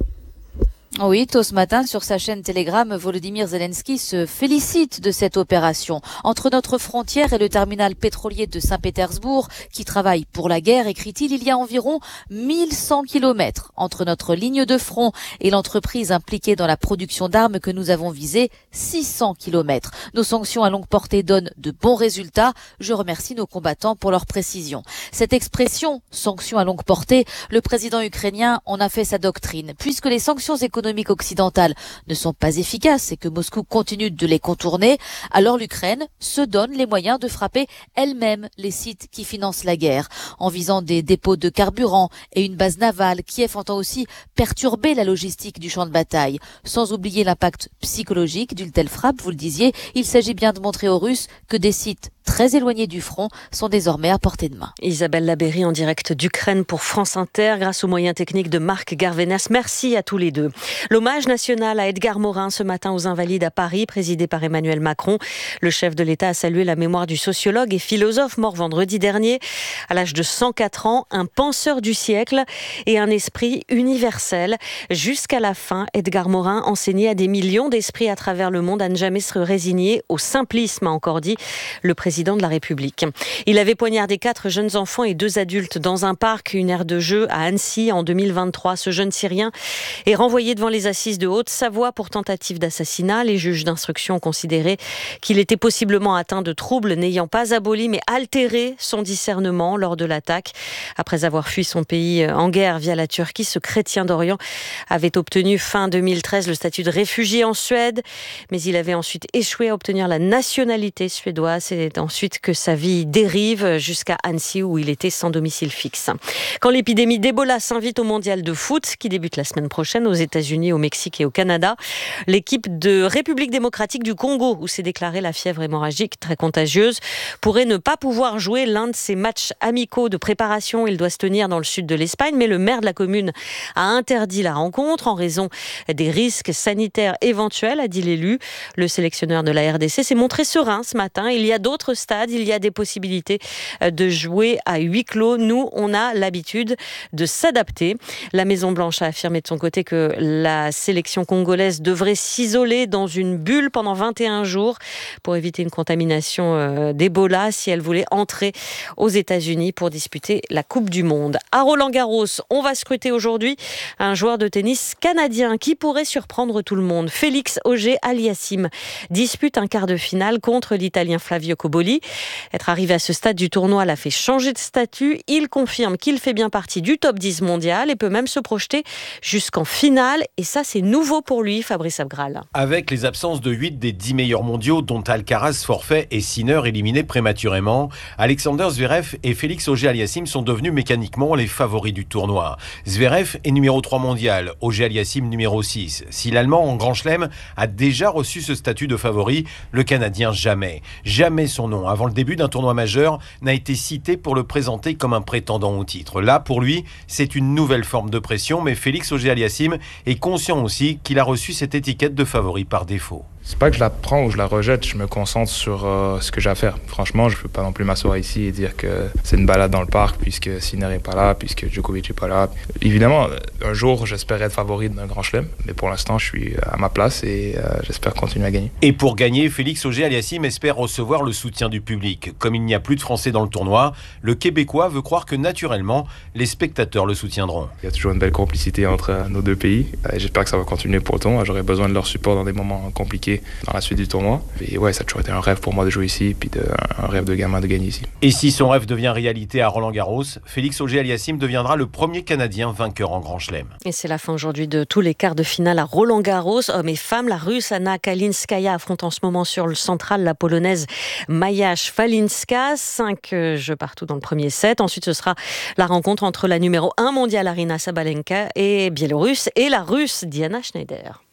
Oui, tôt ce matin, sur sa chaîne Telegram, Volodymyr Zelensky se félicite de cette opération. Entre notre frontière et le terminal pétrolier de Saint-Pétersbourg, qui travaille pour la guerre, écrit-il, il y a environ 1100 kilomètres. Entre notre ligne de front et l'entreprise impliquée dans la production d'armes que nous avons visée, 600 kilomètres. Nos sanctions à longue portée donnent de bons résultats. Je remercie nos combattants pour leur précision. Cette expression, sanctions à longue portée, le président ukrainien en a fait sa doctrine, puisque les sanctions économiques occidentales ne sont pas efficaces et que Moscou continue de les contourner, alors l'Ukraine se donne les moyens de frapper elle-même les sites qui financent la guerre. En visant des dépôts de carburant et une base navale, Kiev entend aussi perturber la logistique du champ de bataille. Sans oublier l'impact psychologique d'une telle frappe, vous le disiez, il s'agit bien de montrer aux Russes que des sites très éloignés du front sont désormais à portée de main. Isabelle Labéry en direct d'Ukraine pour France Inter grâce aux moyens techniques de Marc Garvenas. Merci à tous les deux. L'hommage national à Edgar Morin ce matin aux Invalides à Paris, présidé par Emmanuel Macron. Le chef de l'État a salué la mémoire du sociologue et philosophe mort vendredi dernier. À l'âge de 104 ans, un penseur du siècle et un esprit universel. Jusqu'à la fin, Edgar Morin enseignait à des millions d'esprits à travers le monde à ne jamais se résigner au simplisme, a encore dit le président de la République. Il avait poignardé 4 jeunes enfants et 2 adultes dans un parc, une aire de jeu à Annecy en 2023. Ce jeune Syrien est renvoyé devant les assises de Haute-Savoie pour tentative d'assassinat. Les juges d'instruction ont considéré qu'il était possiblement atteint de troubles n'ayant pas aboli mais altéré son discernement lors de l'attaque. Après avoir fui son pays en guerre via la Turquie, ce chrétien d'Orient avait obtenu fin 2013 le statut de réfugié en Suède, mais il avait ensuite échoué à obtenir la nationalité suédoise. C'est ensuite que sa vie dérive jusqu'à Annecy où il était sans domicile fixe. Quand l'épidémie d'Ebola s'invite au mondial de foot qui débute la semaine prochaine aux États-Unis, au Mexique et au Canada, l'équipe de République démocratique du Congo, où s'est déclarée la fièvre hémorragique très contagieuse, pourrait ne pas pouvoir jouer l'un de ses matchs amicaux de préparation. Il doit se tenir dans le sud de l'Espagne, mais le maire de la commune a interdit la rencontre en raison des risques sanitaires éventuels, a dit l'élu. Le sélectionneur de la RDC s'est montré serein ce matin. Il y a d'autres stades, il y a des possibilités de jouer à huis clos. Nous, on a l'habitude de s'adapter. La Maison-Blanche a affirmé de son côté que la sélection congolaise devrait s'isoler dans une bulle pendant 21 jours pour éviter une contamination d'Ebola si elle voulait entrer aux États-Unis pour disputer la Coupe du Monde. À Roland-Garros, on va scruter aujourd'hui un joueur de tennis canadien qui pourrait surprendre tout le monde. Félix Auger-Aliassime dispute un quart de finale contre l'Italien Flavio Cobolli. Être arrivé à ce stade du tournoi l'a fait changer de statut. Il confirme qu'il fait bien partie du top 10 mondial et peut même se projeter jusqu'en finale. Et ça, c'est nouveau pour lui, Fabrice Abgral. Avec les absences de 8 des 10 meilleurs mondiaux, dont Alcaraz forfait et Sinner éliminé prématurément, Alexander Zverev et Félix Auger-Aliassime sont devenus mécaniquement les favoris du tournoi. Zverev est numéro 3 mondial, Auger-Aliassime numéro 6. Si l'Allemand en Grand Chelem a déjà reçu ce statut de favori, le Canadien jamais. Jamais son nom, avant le début d'un tournoi majeur, n'a été cité pour le présenter comme un prétendant au titre. Là, pour lui, c'est une nouvelle forme de pression, mais Félix Auger-Aliassime est conscient aussi qu'il a reçu cette étiquette de favori par défaut. C'est pas que je la prends ou je la rejette, je me concentre sur ce que j'ai à faire. Franchement, je peux pas non plus m'asseoir ici et dire que c'est une balade dans le parc puisque Sinner est pas là, puisque Djokovic est pas là. Évidemment, un jour, j'espère être favori d'un grand chelem, mais pour l'instant, je suis à ma place et j'espère continuer à gagner. Et pour gagner, Félix Auger-Aliassime espère recevoir le soutien du public. Comme il n'y a plus de Français dans le tournoi, le Québécois veut croire que naturellement, les spectateurs le soutiendront. Il y a toujours une belle complicité entre nos deux pays et j'espère que ça va continuer pour le tournoi. J'aurai besoin de leur support dans des moments compliqués dans la suite du tournoi. Et ouais, ça a toujours été un rêve pour moi de jouer ici, puis un rêve de gamin de gagner ici. Et si son rêve devient réalité à Roland-Garros, Félix Auger-Aliassime deviendra le premier Canadien vainqueur en Grand Chelem. Et c'est la fin aujourd'hui de tous les quarts de finale à Roland-Garros. Hommes et femmes, la Russe Anna Kalinskaya affronte en ce moment sur le central la Polonaise Maja Szwalinska. 5 jeux partout dans le premier set. Ensuite, ce sera la rencontre entre la numéro 1 mondiale Aryna Sabalenka et Biélorusse et la Russe Diana Schneider.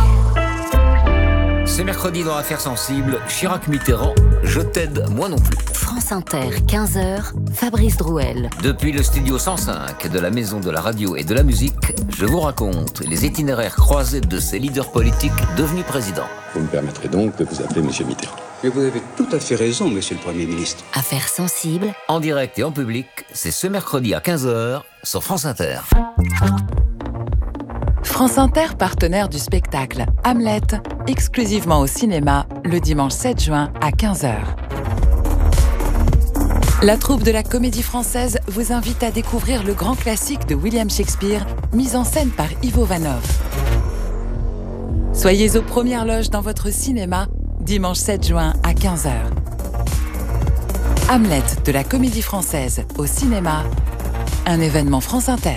C'est mercredi dans Affaires sensibles, Chirac-Mitterrand, je t'aide, moi non plus. France Inter, 15h, Fabrice Drouel. Depuis le studio 105 de la Maison de la Radio et de la Musique, je vous raconte les itinéraires croisés de ces leaders politiques devenus présidents. Vous me permettrez donc de vous appeler Monsieur Mitterrand. Mais vous avez tout à fait raison, monsieur le Premier ministre. Affaires sensibles. En direct et en public, c'est ce mercredi à 15h sur France Inter. France Inter, partenaire du spectacle Hamlet, exclusivement au cinéma, le dimanche 7 juin à 15h. La troupe de la Comédie Française vous invite à découvrir le grand classique de William Shakespeare, mis en scène par Ivo Vanov. Soyez aux premières loges dans votre cinéma, dimanche 7 juin à 15h. Hamlet de la Comédie Française au cinéma, un événement France Inter.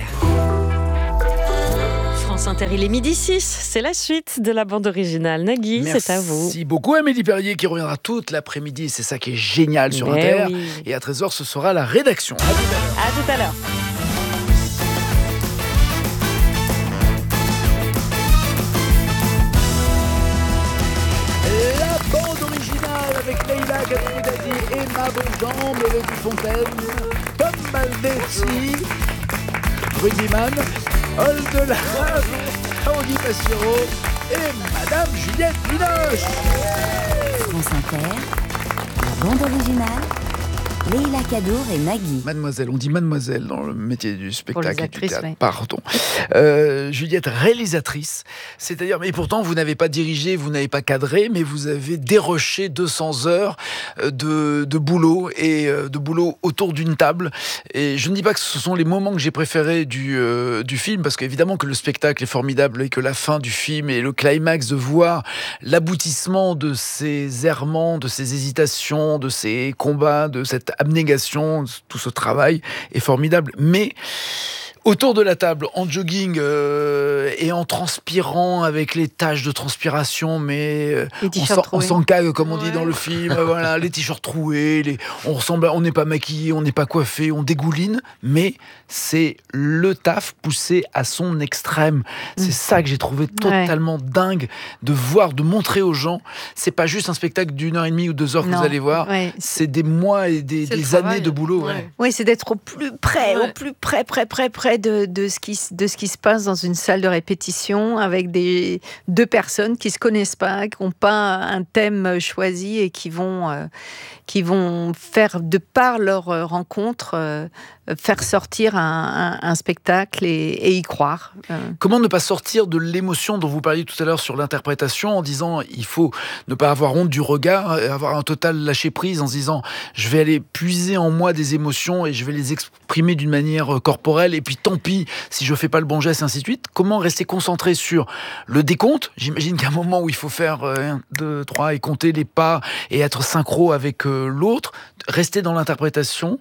France Inter, il est 12h06, c'est la suite de la bande originale. Nagui, c'est à vous. Merci beaucoup Amélie Perrier qui reviendra toute l'après-midi, c'est ça qui est génial sur Inter. Oui. Et à 13h, ce sera la rédaction. À tout à l'heure. La bande originale avec Leïla Kadri-Moudadi, Emma Bonjean, Mélodie Fontaine, Tom Baldessi, Rudiman, Oldelave, Audi Passiro et Madame Juliette Binoche. France Inter, la bande originale, Leïla Kadour et Nagui. Mademoiselle, on dit mademoiselle dans le métier du spectacle et du théâtre. Oui. Pardon. Juliette, réalisatrice, c'est-à-dire, mais pourtant vous n'avez pas dirigé, vous n'avez pas cadré, mais vous avez déroché 200 heures de boulot et de boulot autour d'une table. Et je ne dis pas que ce sont les moments que j'ai préférés du film, parce qu'évidemment que le spectacle est formidable et que la fin du film et le climax, de voir l'aboutissement de ces errements, de ces hésitations, de ces combats, de cette abnégation, tout ce travail est formidable. Mais autour de la table, en jogging et en transpirant avec les taches de transpiration, mais on s'encague comme on dit dans le film. Voilà, les t-shirts troués, on n'est pas maquillé, on n'est pas coiffé, on dégouline, mais c'est le taf poussé à son extrême. C'est ça que j'ai trouvé totalement dingue de voir, de montrer aux gens. C'est pas juste un spectacle d'1h30 ou 2 heures que vous allez voir. C'est des mois et des années de boulot. Oui, c'est d'être au plus près, près de ce qui se passe dans une salle de répétition avec deux personnes qui se connaissent pas, qui n'ont pas un thème choisi et qui vont faire, de par leur rencontre, faire sortir un spectacle et y croire. Comment ne pas sortir de l'émotion dont vous parliez tout à l'heure sur l'interprétation, en disant il faut ne pas avoir honte du regard, avoir un total lâcher prise en se disant je vais aller puiser en moi des émotions et je vais les exprimer d'une manière corporelle et puis tant pis si je fais pas le bon geste, ainsi de suite. Comment rester concentré sur le décompte? J'imagine qu'à un moment où il faut faire 1, 2, 3 et compter les pas et être synchro avec l'autre, rester dans l'interprétation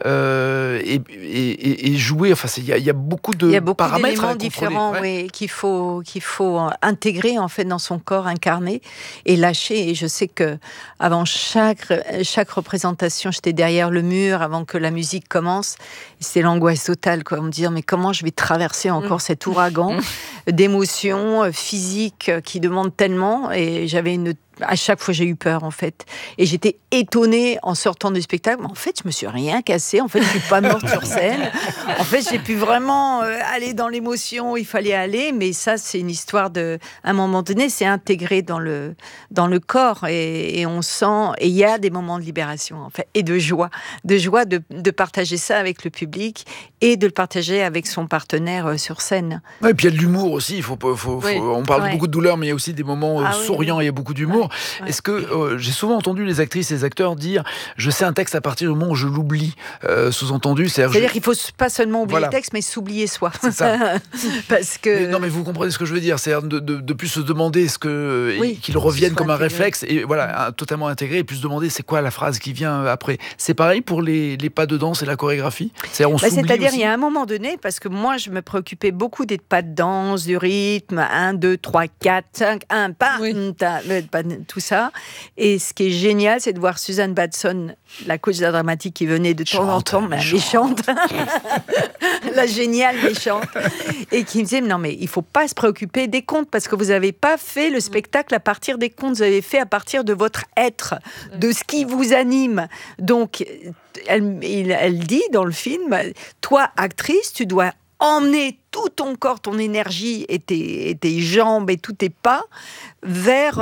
et jouer. Enfin, il y a beaucoup de paramètres différents qu'il faut intégrer en fait dans son corps incarné et lâcher. Et je sais que avant chaque représentation, j'étais derrière le mur avant que la musique commence. C'est l'angoisse totale, quoi. Me dire mais comment je vais traverser encore cet ouragan d'émotions physiques qui demandent tellement. Et à chaque fois, j'ai eu peur, en fait. Et j'étais étonnée en sortant du spectacle. Mais en fait, je me suis rien cassé. En fait, je suis pas morte sur scène. En fait, j'ai pu vraiment aller dans l'émotion où il fallait aller. Mais ça, c'est une histoire à un moment donné, c'est intégré dans le corps. Et on sent... Et il y a des moments de libération, en fait. Et de joie. De partager ça avec le public et de le partager avec son partenaire sur scène. Ouais, et puis il y a de l'humour aussi. On parle beaucoup de douleur, mais il y a aussi des moments souriants. Il y a beaucoup d'humour. Ouais. Est-ce que j'ai souvent entendu les actrices et les acteurs dire je sais un texte à partir du moment où je l'oublie, sous-entendu, c'est-à-dire qu'il faut pas seulement oublier le texte mais s'oublier soi. C'est ça. Parce que mais vous comprenez ce que je veux dire, c'est-à-dire de plus se demander qu'il revienne comme un réflexe et voilà, totalement intégré, et plus se demander c'est quoi la phrase qui vient après. C'est pareil pour les pas de danse et la chorégraphie. C'est-à-dire il y a un moment donné, parce que moi je me préoccupais beaucoup des pas de danse, du rythme, 1, 2, 3, 4, 5, 1 pas, tout ça. Et ce qui est génial, c'est de voir Suzanne Batson, la coach d'art dramatique qui venait de temps en temps, méchante, la géniale méchante, et qui me disait non mais il faut pas se préoccuper des comptes parce que vous avez pas fait le spectacle à partir des comptes, vous avez fait à partir de votre être, de ce qui vous anime. Donc elle dit dans le film, toi actrice, tu dois emmener tout ton corps, ton énergie et tes jambes et tous tes pas vers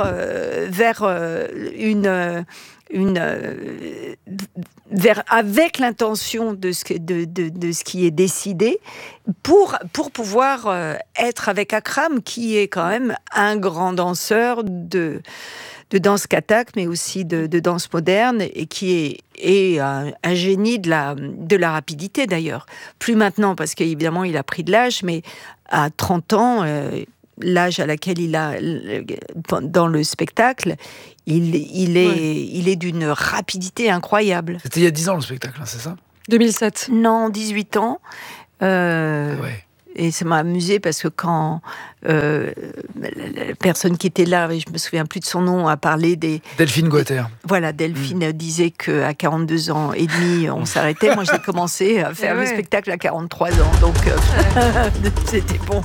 avec l'intention de ce qui est décidé pour pouvoir être avec Akram, qui est quand même un grand danseur de danse kathak, mais aussi de danse moderne, et qui est un génie de la rapidité d'ailleurs. Plus maintenant, parce qu'évidemment il a pris de l'âge, mais à 30 ans, l'âge à laquelle il a dans le spectacle, il est d'une rapidité incroyable. C'était il y a 10 ans le spectacle, c'est ça ? 2007. Non, 18 ans. Et ça m'a amusé parce que quand la personne qui était là, je me souviens plus de son nom, a parlé des... Delphine Guater. Voilà, Delphine disait qu'à 42 ans et demi, on s'arrêtait. Moi, j'ai commencé à faire le spectacle à 43 ans, donc c'était bon.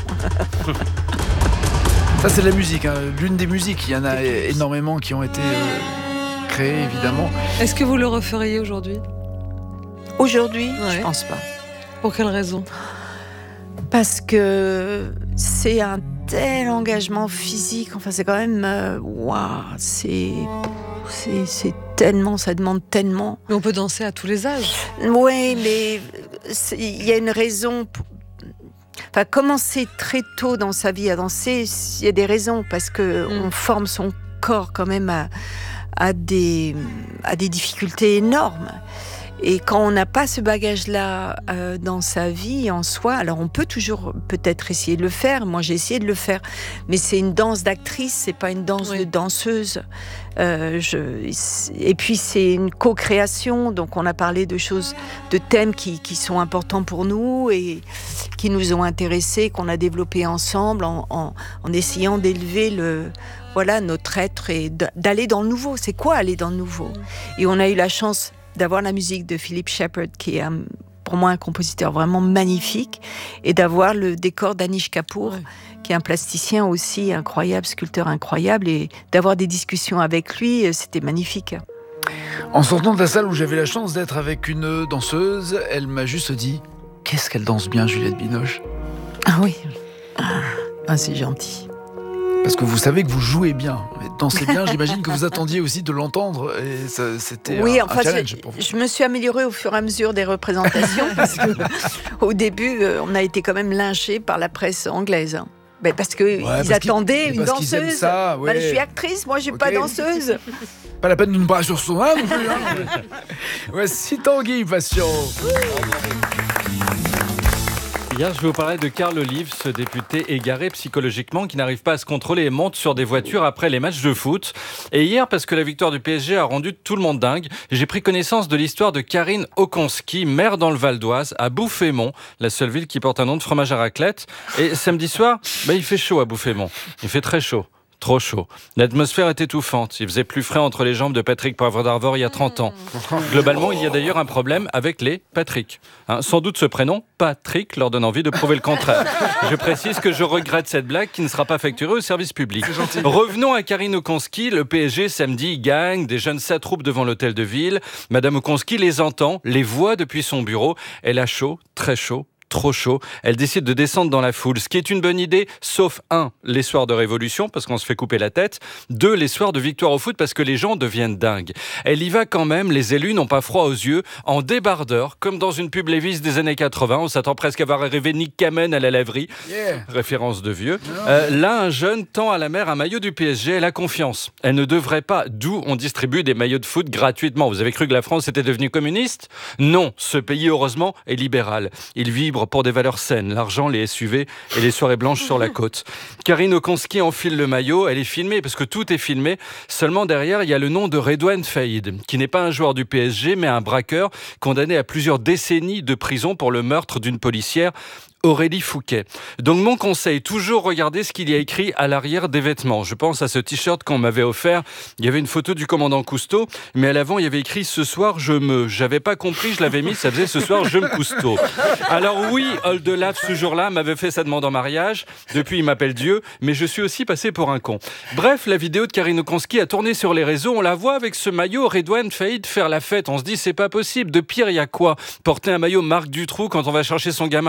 Ça, c'est de la musique, hein. L'une des musiques. Il y en a énormément qui ont été créées, évidemment. Est-ce que vous le referiez aujourd'hui ? Aujourd'hui, je pense pas. Pour quelle raison ? Parce que c'est un tel engagement physique. Enfin, c'est quand même... c'est tellement... Ça demande tellement... Mais on peut danser à tous les âges. Oui, mais il y a une raison... Enfin, commencer très tôt dans sa vie à danser, il y a des raisons, parce qu'on forme son corps quand même à des difficultés énormes. Et quand on n'a pas ce bagage-là dans sa vie, en soi, alors on peut toujours peut-être essayer de le faire. Moi, j'ai essayé de le faire. Mais c'est une danse d'actrice, c'est pas une danse de danseuse. Et puis, c'est une co-création. Donc, on a parlé de choses, de thèmes qui sont importants pour nous et qui nous ont intéressés, qu'on a développés ensemble en essayant d'élever notre être et d'aller dans le nouveau. C'est quoi aller dans le nouveau ? Et on a eu la chance d'avoir la musique de Philip Shepard, qui est pour moi un compositeur vraiment magnifique, et d'avoir le décor d'Anish Kapoor, qui est un plasticien aussi incroyable, sculpteur incroyable, et d'avoir des discussions avec lui, c'était magnifique. En sortant de la salle où j'avais la chance d'être avec une danseuse, elle m'a juste dit « Qu'est-ce qu'elle danse bien, Juliette Binoche ?» Ah oui, c'est gentil. Parce que vous savez que vous jouez bien, dansez bien, j'imagine que vous attendiez aussi de l'entendre, et c'était un challenge pour vous. Je me suis améliorée au fur et à mesure des représentations, parce qu'au début, on a été quand même lynchés par la presse anglaise. Parce qu'ils attendaient une danseuse. Ça, je suis actrice, moi je suis pas danseuse. Pas la peine de nous parler sur son âme non plus. Voici Tanguy Passion. Hier, je vais vous parler de Carl Olive, ce député égaré psychologiquement qui n'arrive pas à se contrôler et monte sur des voitures après les matchs de foot. Et hier, parce que la victoire du PSG a rendu tout le monde dingue, j'ai pris connaissance de l'histoire de Karine Okonski, maire dans le Val d'Oise, à Bouffémont, la seule ville qui porte un nom de fromage à raclette. Et samedi soir, il fait chaud à Bouffémont. Il fait très chaud. Trop chaud. L'atmosphère est étouffante. Il faisait plus frais entre les jambes de Patrick Poivre d'Arvor il y a 30 ans. Globalement, il y a d'ailleurs un problème avec les Patrick. Sans doute ce prénom, Patrick, leur donne envie de prouver le contraire. Je précise que je regrette cette blague qui ne sera pas facturée au service public. Revenons à Karine Okonski. Le PSG, samedi, gagne. Des jeunes s'attroupent devant l'hôtel de ville. Madame Okonski les entend, les voit depuis son bureau. Elle a chaud, très chaud. Trop chaud, elle décide de descendre dans la foule, ce qui est une bonne idée, sauf 1, les soirs de révolution, parce qu'on se fait couper la tête, 2, les soirs de victoire au foot, parce que les gens deviennent dingues. Elle y va quand même, les élus n'ont pas froid aux yeux, en débardeur, comme dans une pub Levi's des années 80, on s'attend presque à voir arriver Nick Kamen à la laverie, référence de vieux. Là, un jeune tend à la mère un maillot du PSG, elle a confiance. Elle ne devrait pas, d'où on distribue des maillots de foot gratuitement. Vous avez cru que la France était devenue communiste ? Non, ce pays, heureusement, est libéral. Il vibre pour des valeurs saines, l'argent, les SUV et les soirées blanches sur la côte. Karine Okonski enfile le maillot, elle est filmée parce que tout est filmé. Seulement derrière, il y a le nom de Redouane Faïd, qui n'est pas un joueur du PSG, mais un braqueur condamné à plusieurs décennies de prison pour le meurtre d'une policière, Aurélie Fouquet. Donc mon conseil, toujours regarder ce qu'il y a écrit à l'arrière des vêtements. Je pense à ce t-shirt qu'on m'avait offert. Il y avait une photo du commandant Cousteau, mais à l'avant, il y avait écrit « Ce soir, je me ». J'avais pas compris, je l'avais mis, ça faisait « Ce soir, je me Cousteau ». Alors oui, Oldelaf, ce jour-là, m'avait fait sa demande en mariage. Depuis, il m'appelle Dieu, mais je suis aussi passé pour un con. Bref, la vidéo de Karine Okonski a tourné sur les réseaux. On la voit avec ce maillot Redouane Faïd faire la fête. On se dit, c'est pas possible. De pire, il y a quoi ? Porter un maillot Marc Dutroux quand on va chercher son gamin à la crèche ?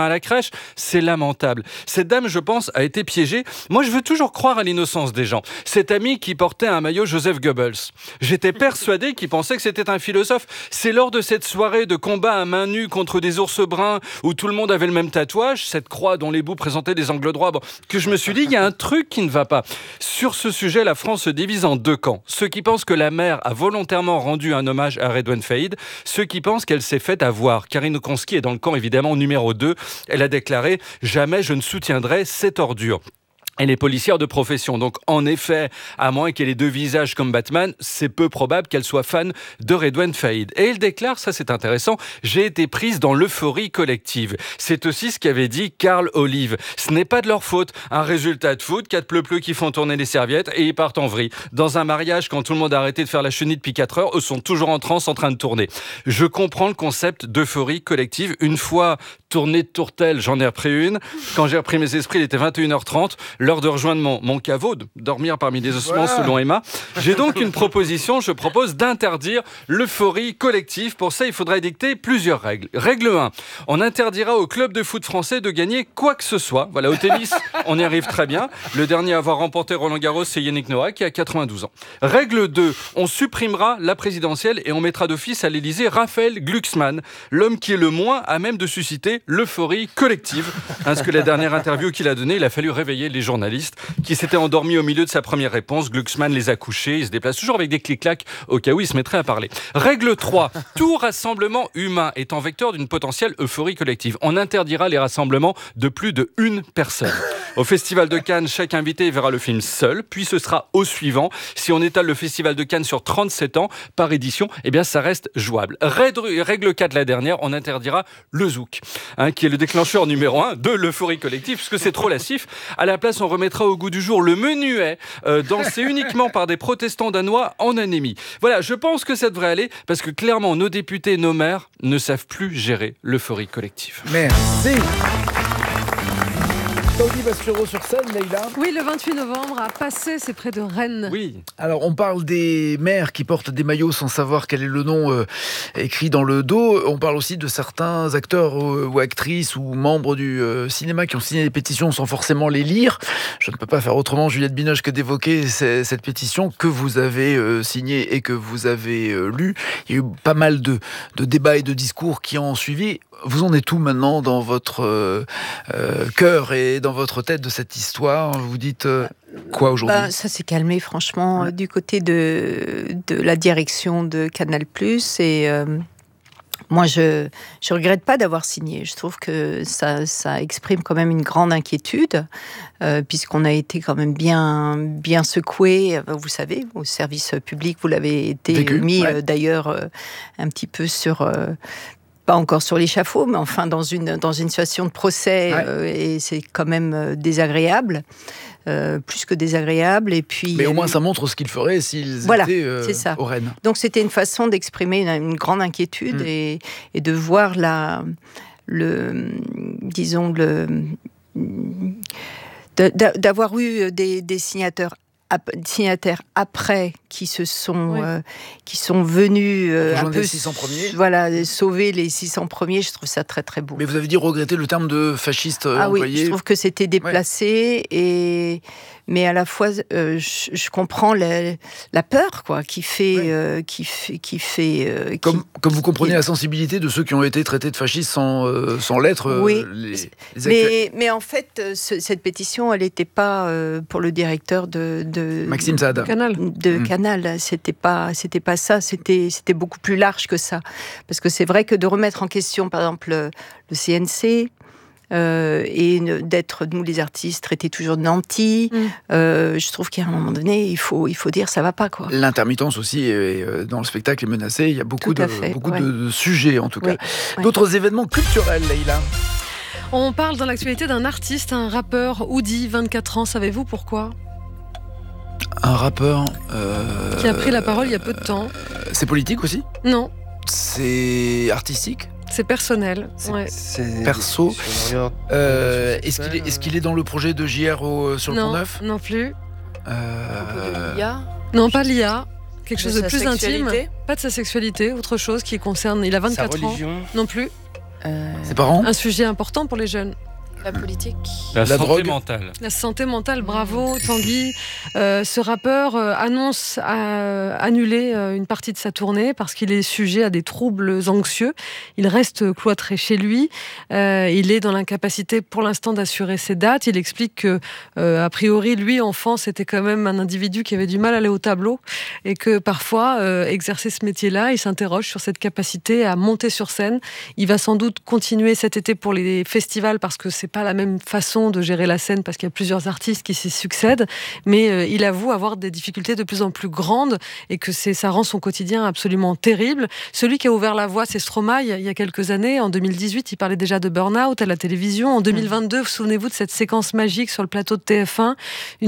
C'est lamentable. Cette dame, je pense, a été piégée. Moi, je veux toujours croire à l'innocence des gens. Cet ami qui portait un maillot Joseph Goebbels. J'étais persuadé qu'il pensait que c'était un philosophe. C'est lors de cette soirée de combat à main nue contre des ours bruns où tout le monde avait le même tatouage, cette croix dont les bouts présentaient des angles droits, que je me suis dit, il y a un truc qui ne va pas. Sur ce sujet, la France se divise en deux camps. Ceux qui pensent que la mère a volontairement rendu un hommage à Redouane Faïd, ceux qui pensent qu'elle s'est faite avoir. Karine Okonski est dans le camp évidemment numéro 2. Elle a déclaré « Jamais je ne soutiendrai cette ordure ». Elle est policière de profession, donc en effet, à moins qu'elle ait deux visages comme Batman, c'est peu probable qu'elle soit fan de Redouane Faïd. Et elle déclare, ça c'est intéressant, « J'ai été prise dans l'euphorie collective ». C'est aussi ce qu'avait dit Carl Olive. Ce n'est pas de leur faute. Un résultat de foot, 4 pleu-pleu qui font tourner les serviettes et ils partent en vrille. Dans un mariage, quand tout le monde a arrêté de faire la chenille depuis 4 heures, eux sont toujours en transe en train de tourner. Je comprends le concept d'euphorie collective. Une fois tournée de tourtelle, j'en ai repris une. Quand j'ai repris mes esprits, il était 21h30. L'heure de rejoindre mon caveau, de dormir parmi les ossements selon Emma. J'ai donc une proposition, je propose d'interdire l'euphorie collective. Pour ça, il faudrait dicter plusieurs règles. Règle 1, on interdira au club de foot français de gagner quoi que ce soit. Voilà, au tennis, on y arrive très bien. Le dernier à avoir remporté Roland-Garros, c'est Yannick Noah, qui a 92 ans. Règle 2, on supprimera la présidentielle et on mettra d'office à l'Élysée Raphaël Glucksmann, l'homme qui est le moins à même de susciter l'euphorie collective. Parce que la dernière interview qu'il a donnée, il a fallu réveiller les journalistes qui s'étaient endormis au milieu de sa première réponse. Glucksmann les a couchés. Il se déplace toujours avec des clics-clacs au cas où il se mettrait à parler. Règle 3. Tout rassemblement humain étant vecteur d'une potentielle euphorie collective. On interdira les rassemblements de plus de une personne. Au Festival de Cannes, chaque invité verra le film seul, puis ce sera au suivant. Si on étale le Festival de Cannes sur 37 ans par édition, eh bien ça reste jouable. Règle 4, la dernière, on interdira le zouk, qui est le déclencheur numéro 1 de l'euphorie collective, parce que c'est trop lassif. À la place, on remettra au goût du jour le menuet, dansé uniquement par des protestants danois en anémie. Voilà, je pense que ça devrait aller, parce que clairement, nos députés, nos maires ne savent plus gérer l'euphorie collective. Merci. Claudie Bastureau sur scène, Leïla. Oui, le 28 novembre à Passé, c'est près de Rennes. Oui. Alors, on parle des maires qui portent des maillots sans savoir quel est le nom écrit dans le dos. On parle aussi de certains acteurs ou actrices ou membres du cinéma qui ont signé des pétitions sans forcément les lire. Je ne peux pas faire autrement, Juliette Binoche, que d'évoquer cette pétition que vous avez signée et que vous avez lue. Il y a eu pas mal de débats et de discours qui ont suivi. Vous en êtes où maintenant dans votre cœur et dans votre tête de cette histoire? Vous dites quoi aujourd'hui? Ça s'est calmé franchement du côté de la direction de Canal+. Et moi, je regrette pas d'avoir signé. Je trouve que ça exprime quand même une grande inquiétude, puisqu'on a été quand même bien secoué. Vous savez, au service public, vous l'avez été mis d'ailleurs un petit peu sur... pas encore sur l'échafaud, mais enfin dans une situation de procès, et c'est quand même désagréable, plus que désagréable. Et puis, mais au moins ça montre ce qu'ils feraient s'ils étaient au Rennes. Donc c'était une façon d'exprimer une grande inquiétude et de voir d'avoir eu des signataires après qui sont venus un peu 600 premiers. Voilà, sauver les 600 premiers. Je trouve ça très très beau. Mais vous avez dit regretter le terme de fasciste employé. Oui, je trouve que c'était déplacé mais à la fois je comprends la peur qui fait comme vous comprenez la sensibilité de ceux qui ont été traités de fascistes sans l'être. Oui. Mais en fait cette pétition elle n'était pas pour le directeur de Maxime Saada. Canal, c'était pas ça, c'était beaucoup plus large que ça. Parce que c'est vrai que de remettre en question, par exemple, le CNC, et d'être, nous les artistes, traités toujours de nantis, je trouve qu'à un moment donné, il faut dire ça va pas, quoi. L'intermittence aussi, dans le spectacle est menacée, il y a beaucoup de sujets, en tout cas. D'autres événements culturels, Leïla? On parle dans l'actualité d'un artiste, un rappeur, Oudi, 24 ans, savez-vous pourquoi? Un rappeur... qui a pris la parole il y a peu de temps. C'est politique aussi? Non. C'est artistique? C'est personnel. C'est perso. Est-ce qu'il est dans le projet de JR sur le Pont-Neuf? Non plus. L'IA? Non, pas l'IA. Quelque chose de plus sexualité? intime. Pas de sa sexualité, autre chose qui concerne... Il a 24 ans. Non plus. Ses parents? Un sujet important pour les jeunes. La politique. La santé drogue. mentale. La santé mentale, bravo Tanguy. Ce rappeur annonce annuler une partie de sa tournée parce qu'il est sujet à des troubles anxieux. Il reste cloîtré chez lui. Il est dans l'incapacité pour l'instant d'assurer ses dates. Il explique que, a priori, lui, enfant, c'était quand même un individu qui avait du mal à aller au tableau et que parfois, exercer ce métier-là, il s'interroge sur cette capacité à monter sur scène. Il va sans doute continuer cet été pour les festivals parce que c'est pas la même façon de gérer la scène parce qu'il y a plusieurs artistes qui s'y succèdent, mais il avoue avoir des difficultés de plus en plus grandes et que ça rend son quotidien absolument terrible. Celui qui a ouvert la voie, c'est Stromae, il y a quelques années. En 2018, il parlait déjà de burn-out à la télévision. En 2022, souvenez-vous de cette séquence magique sur le plateau de TF1,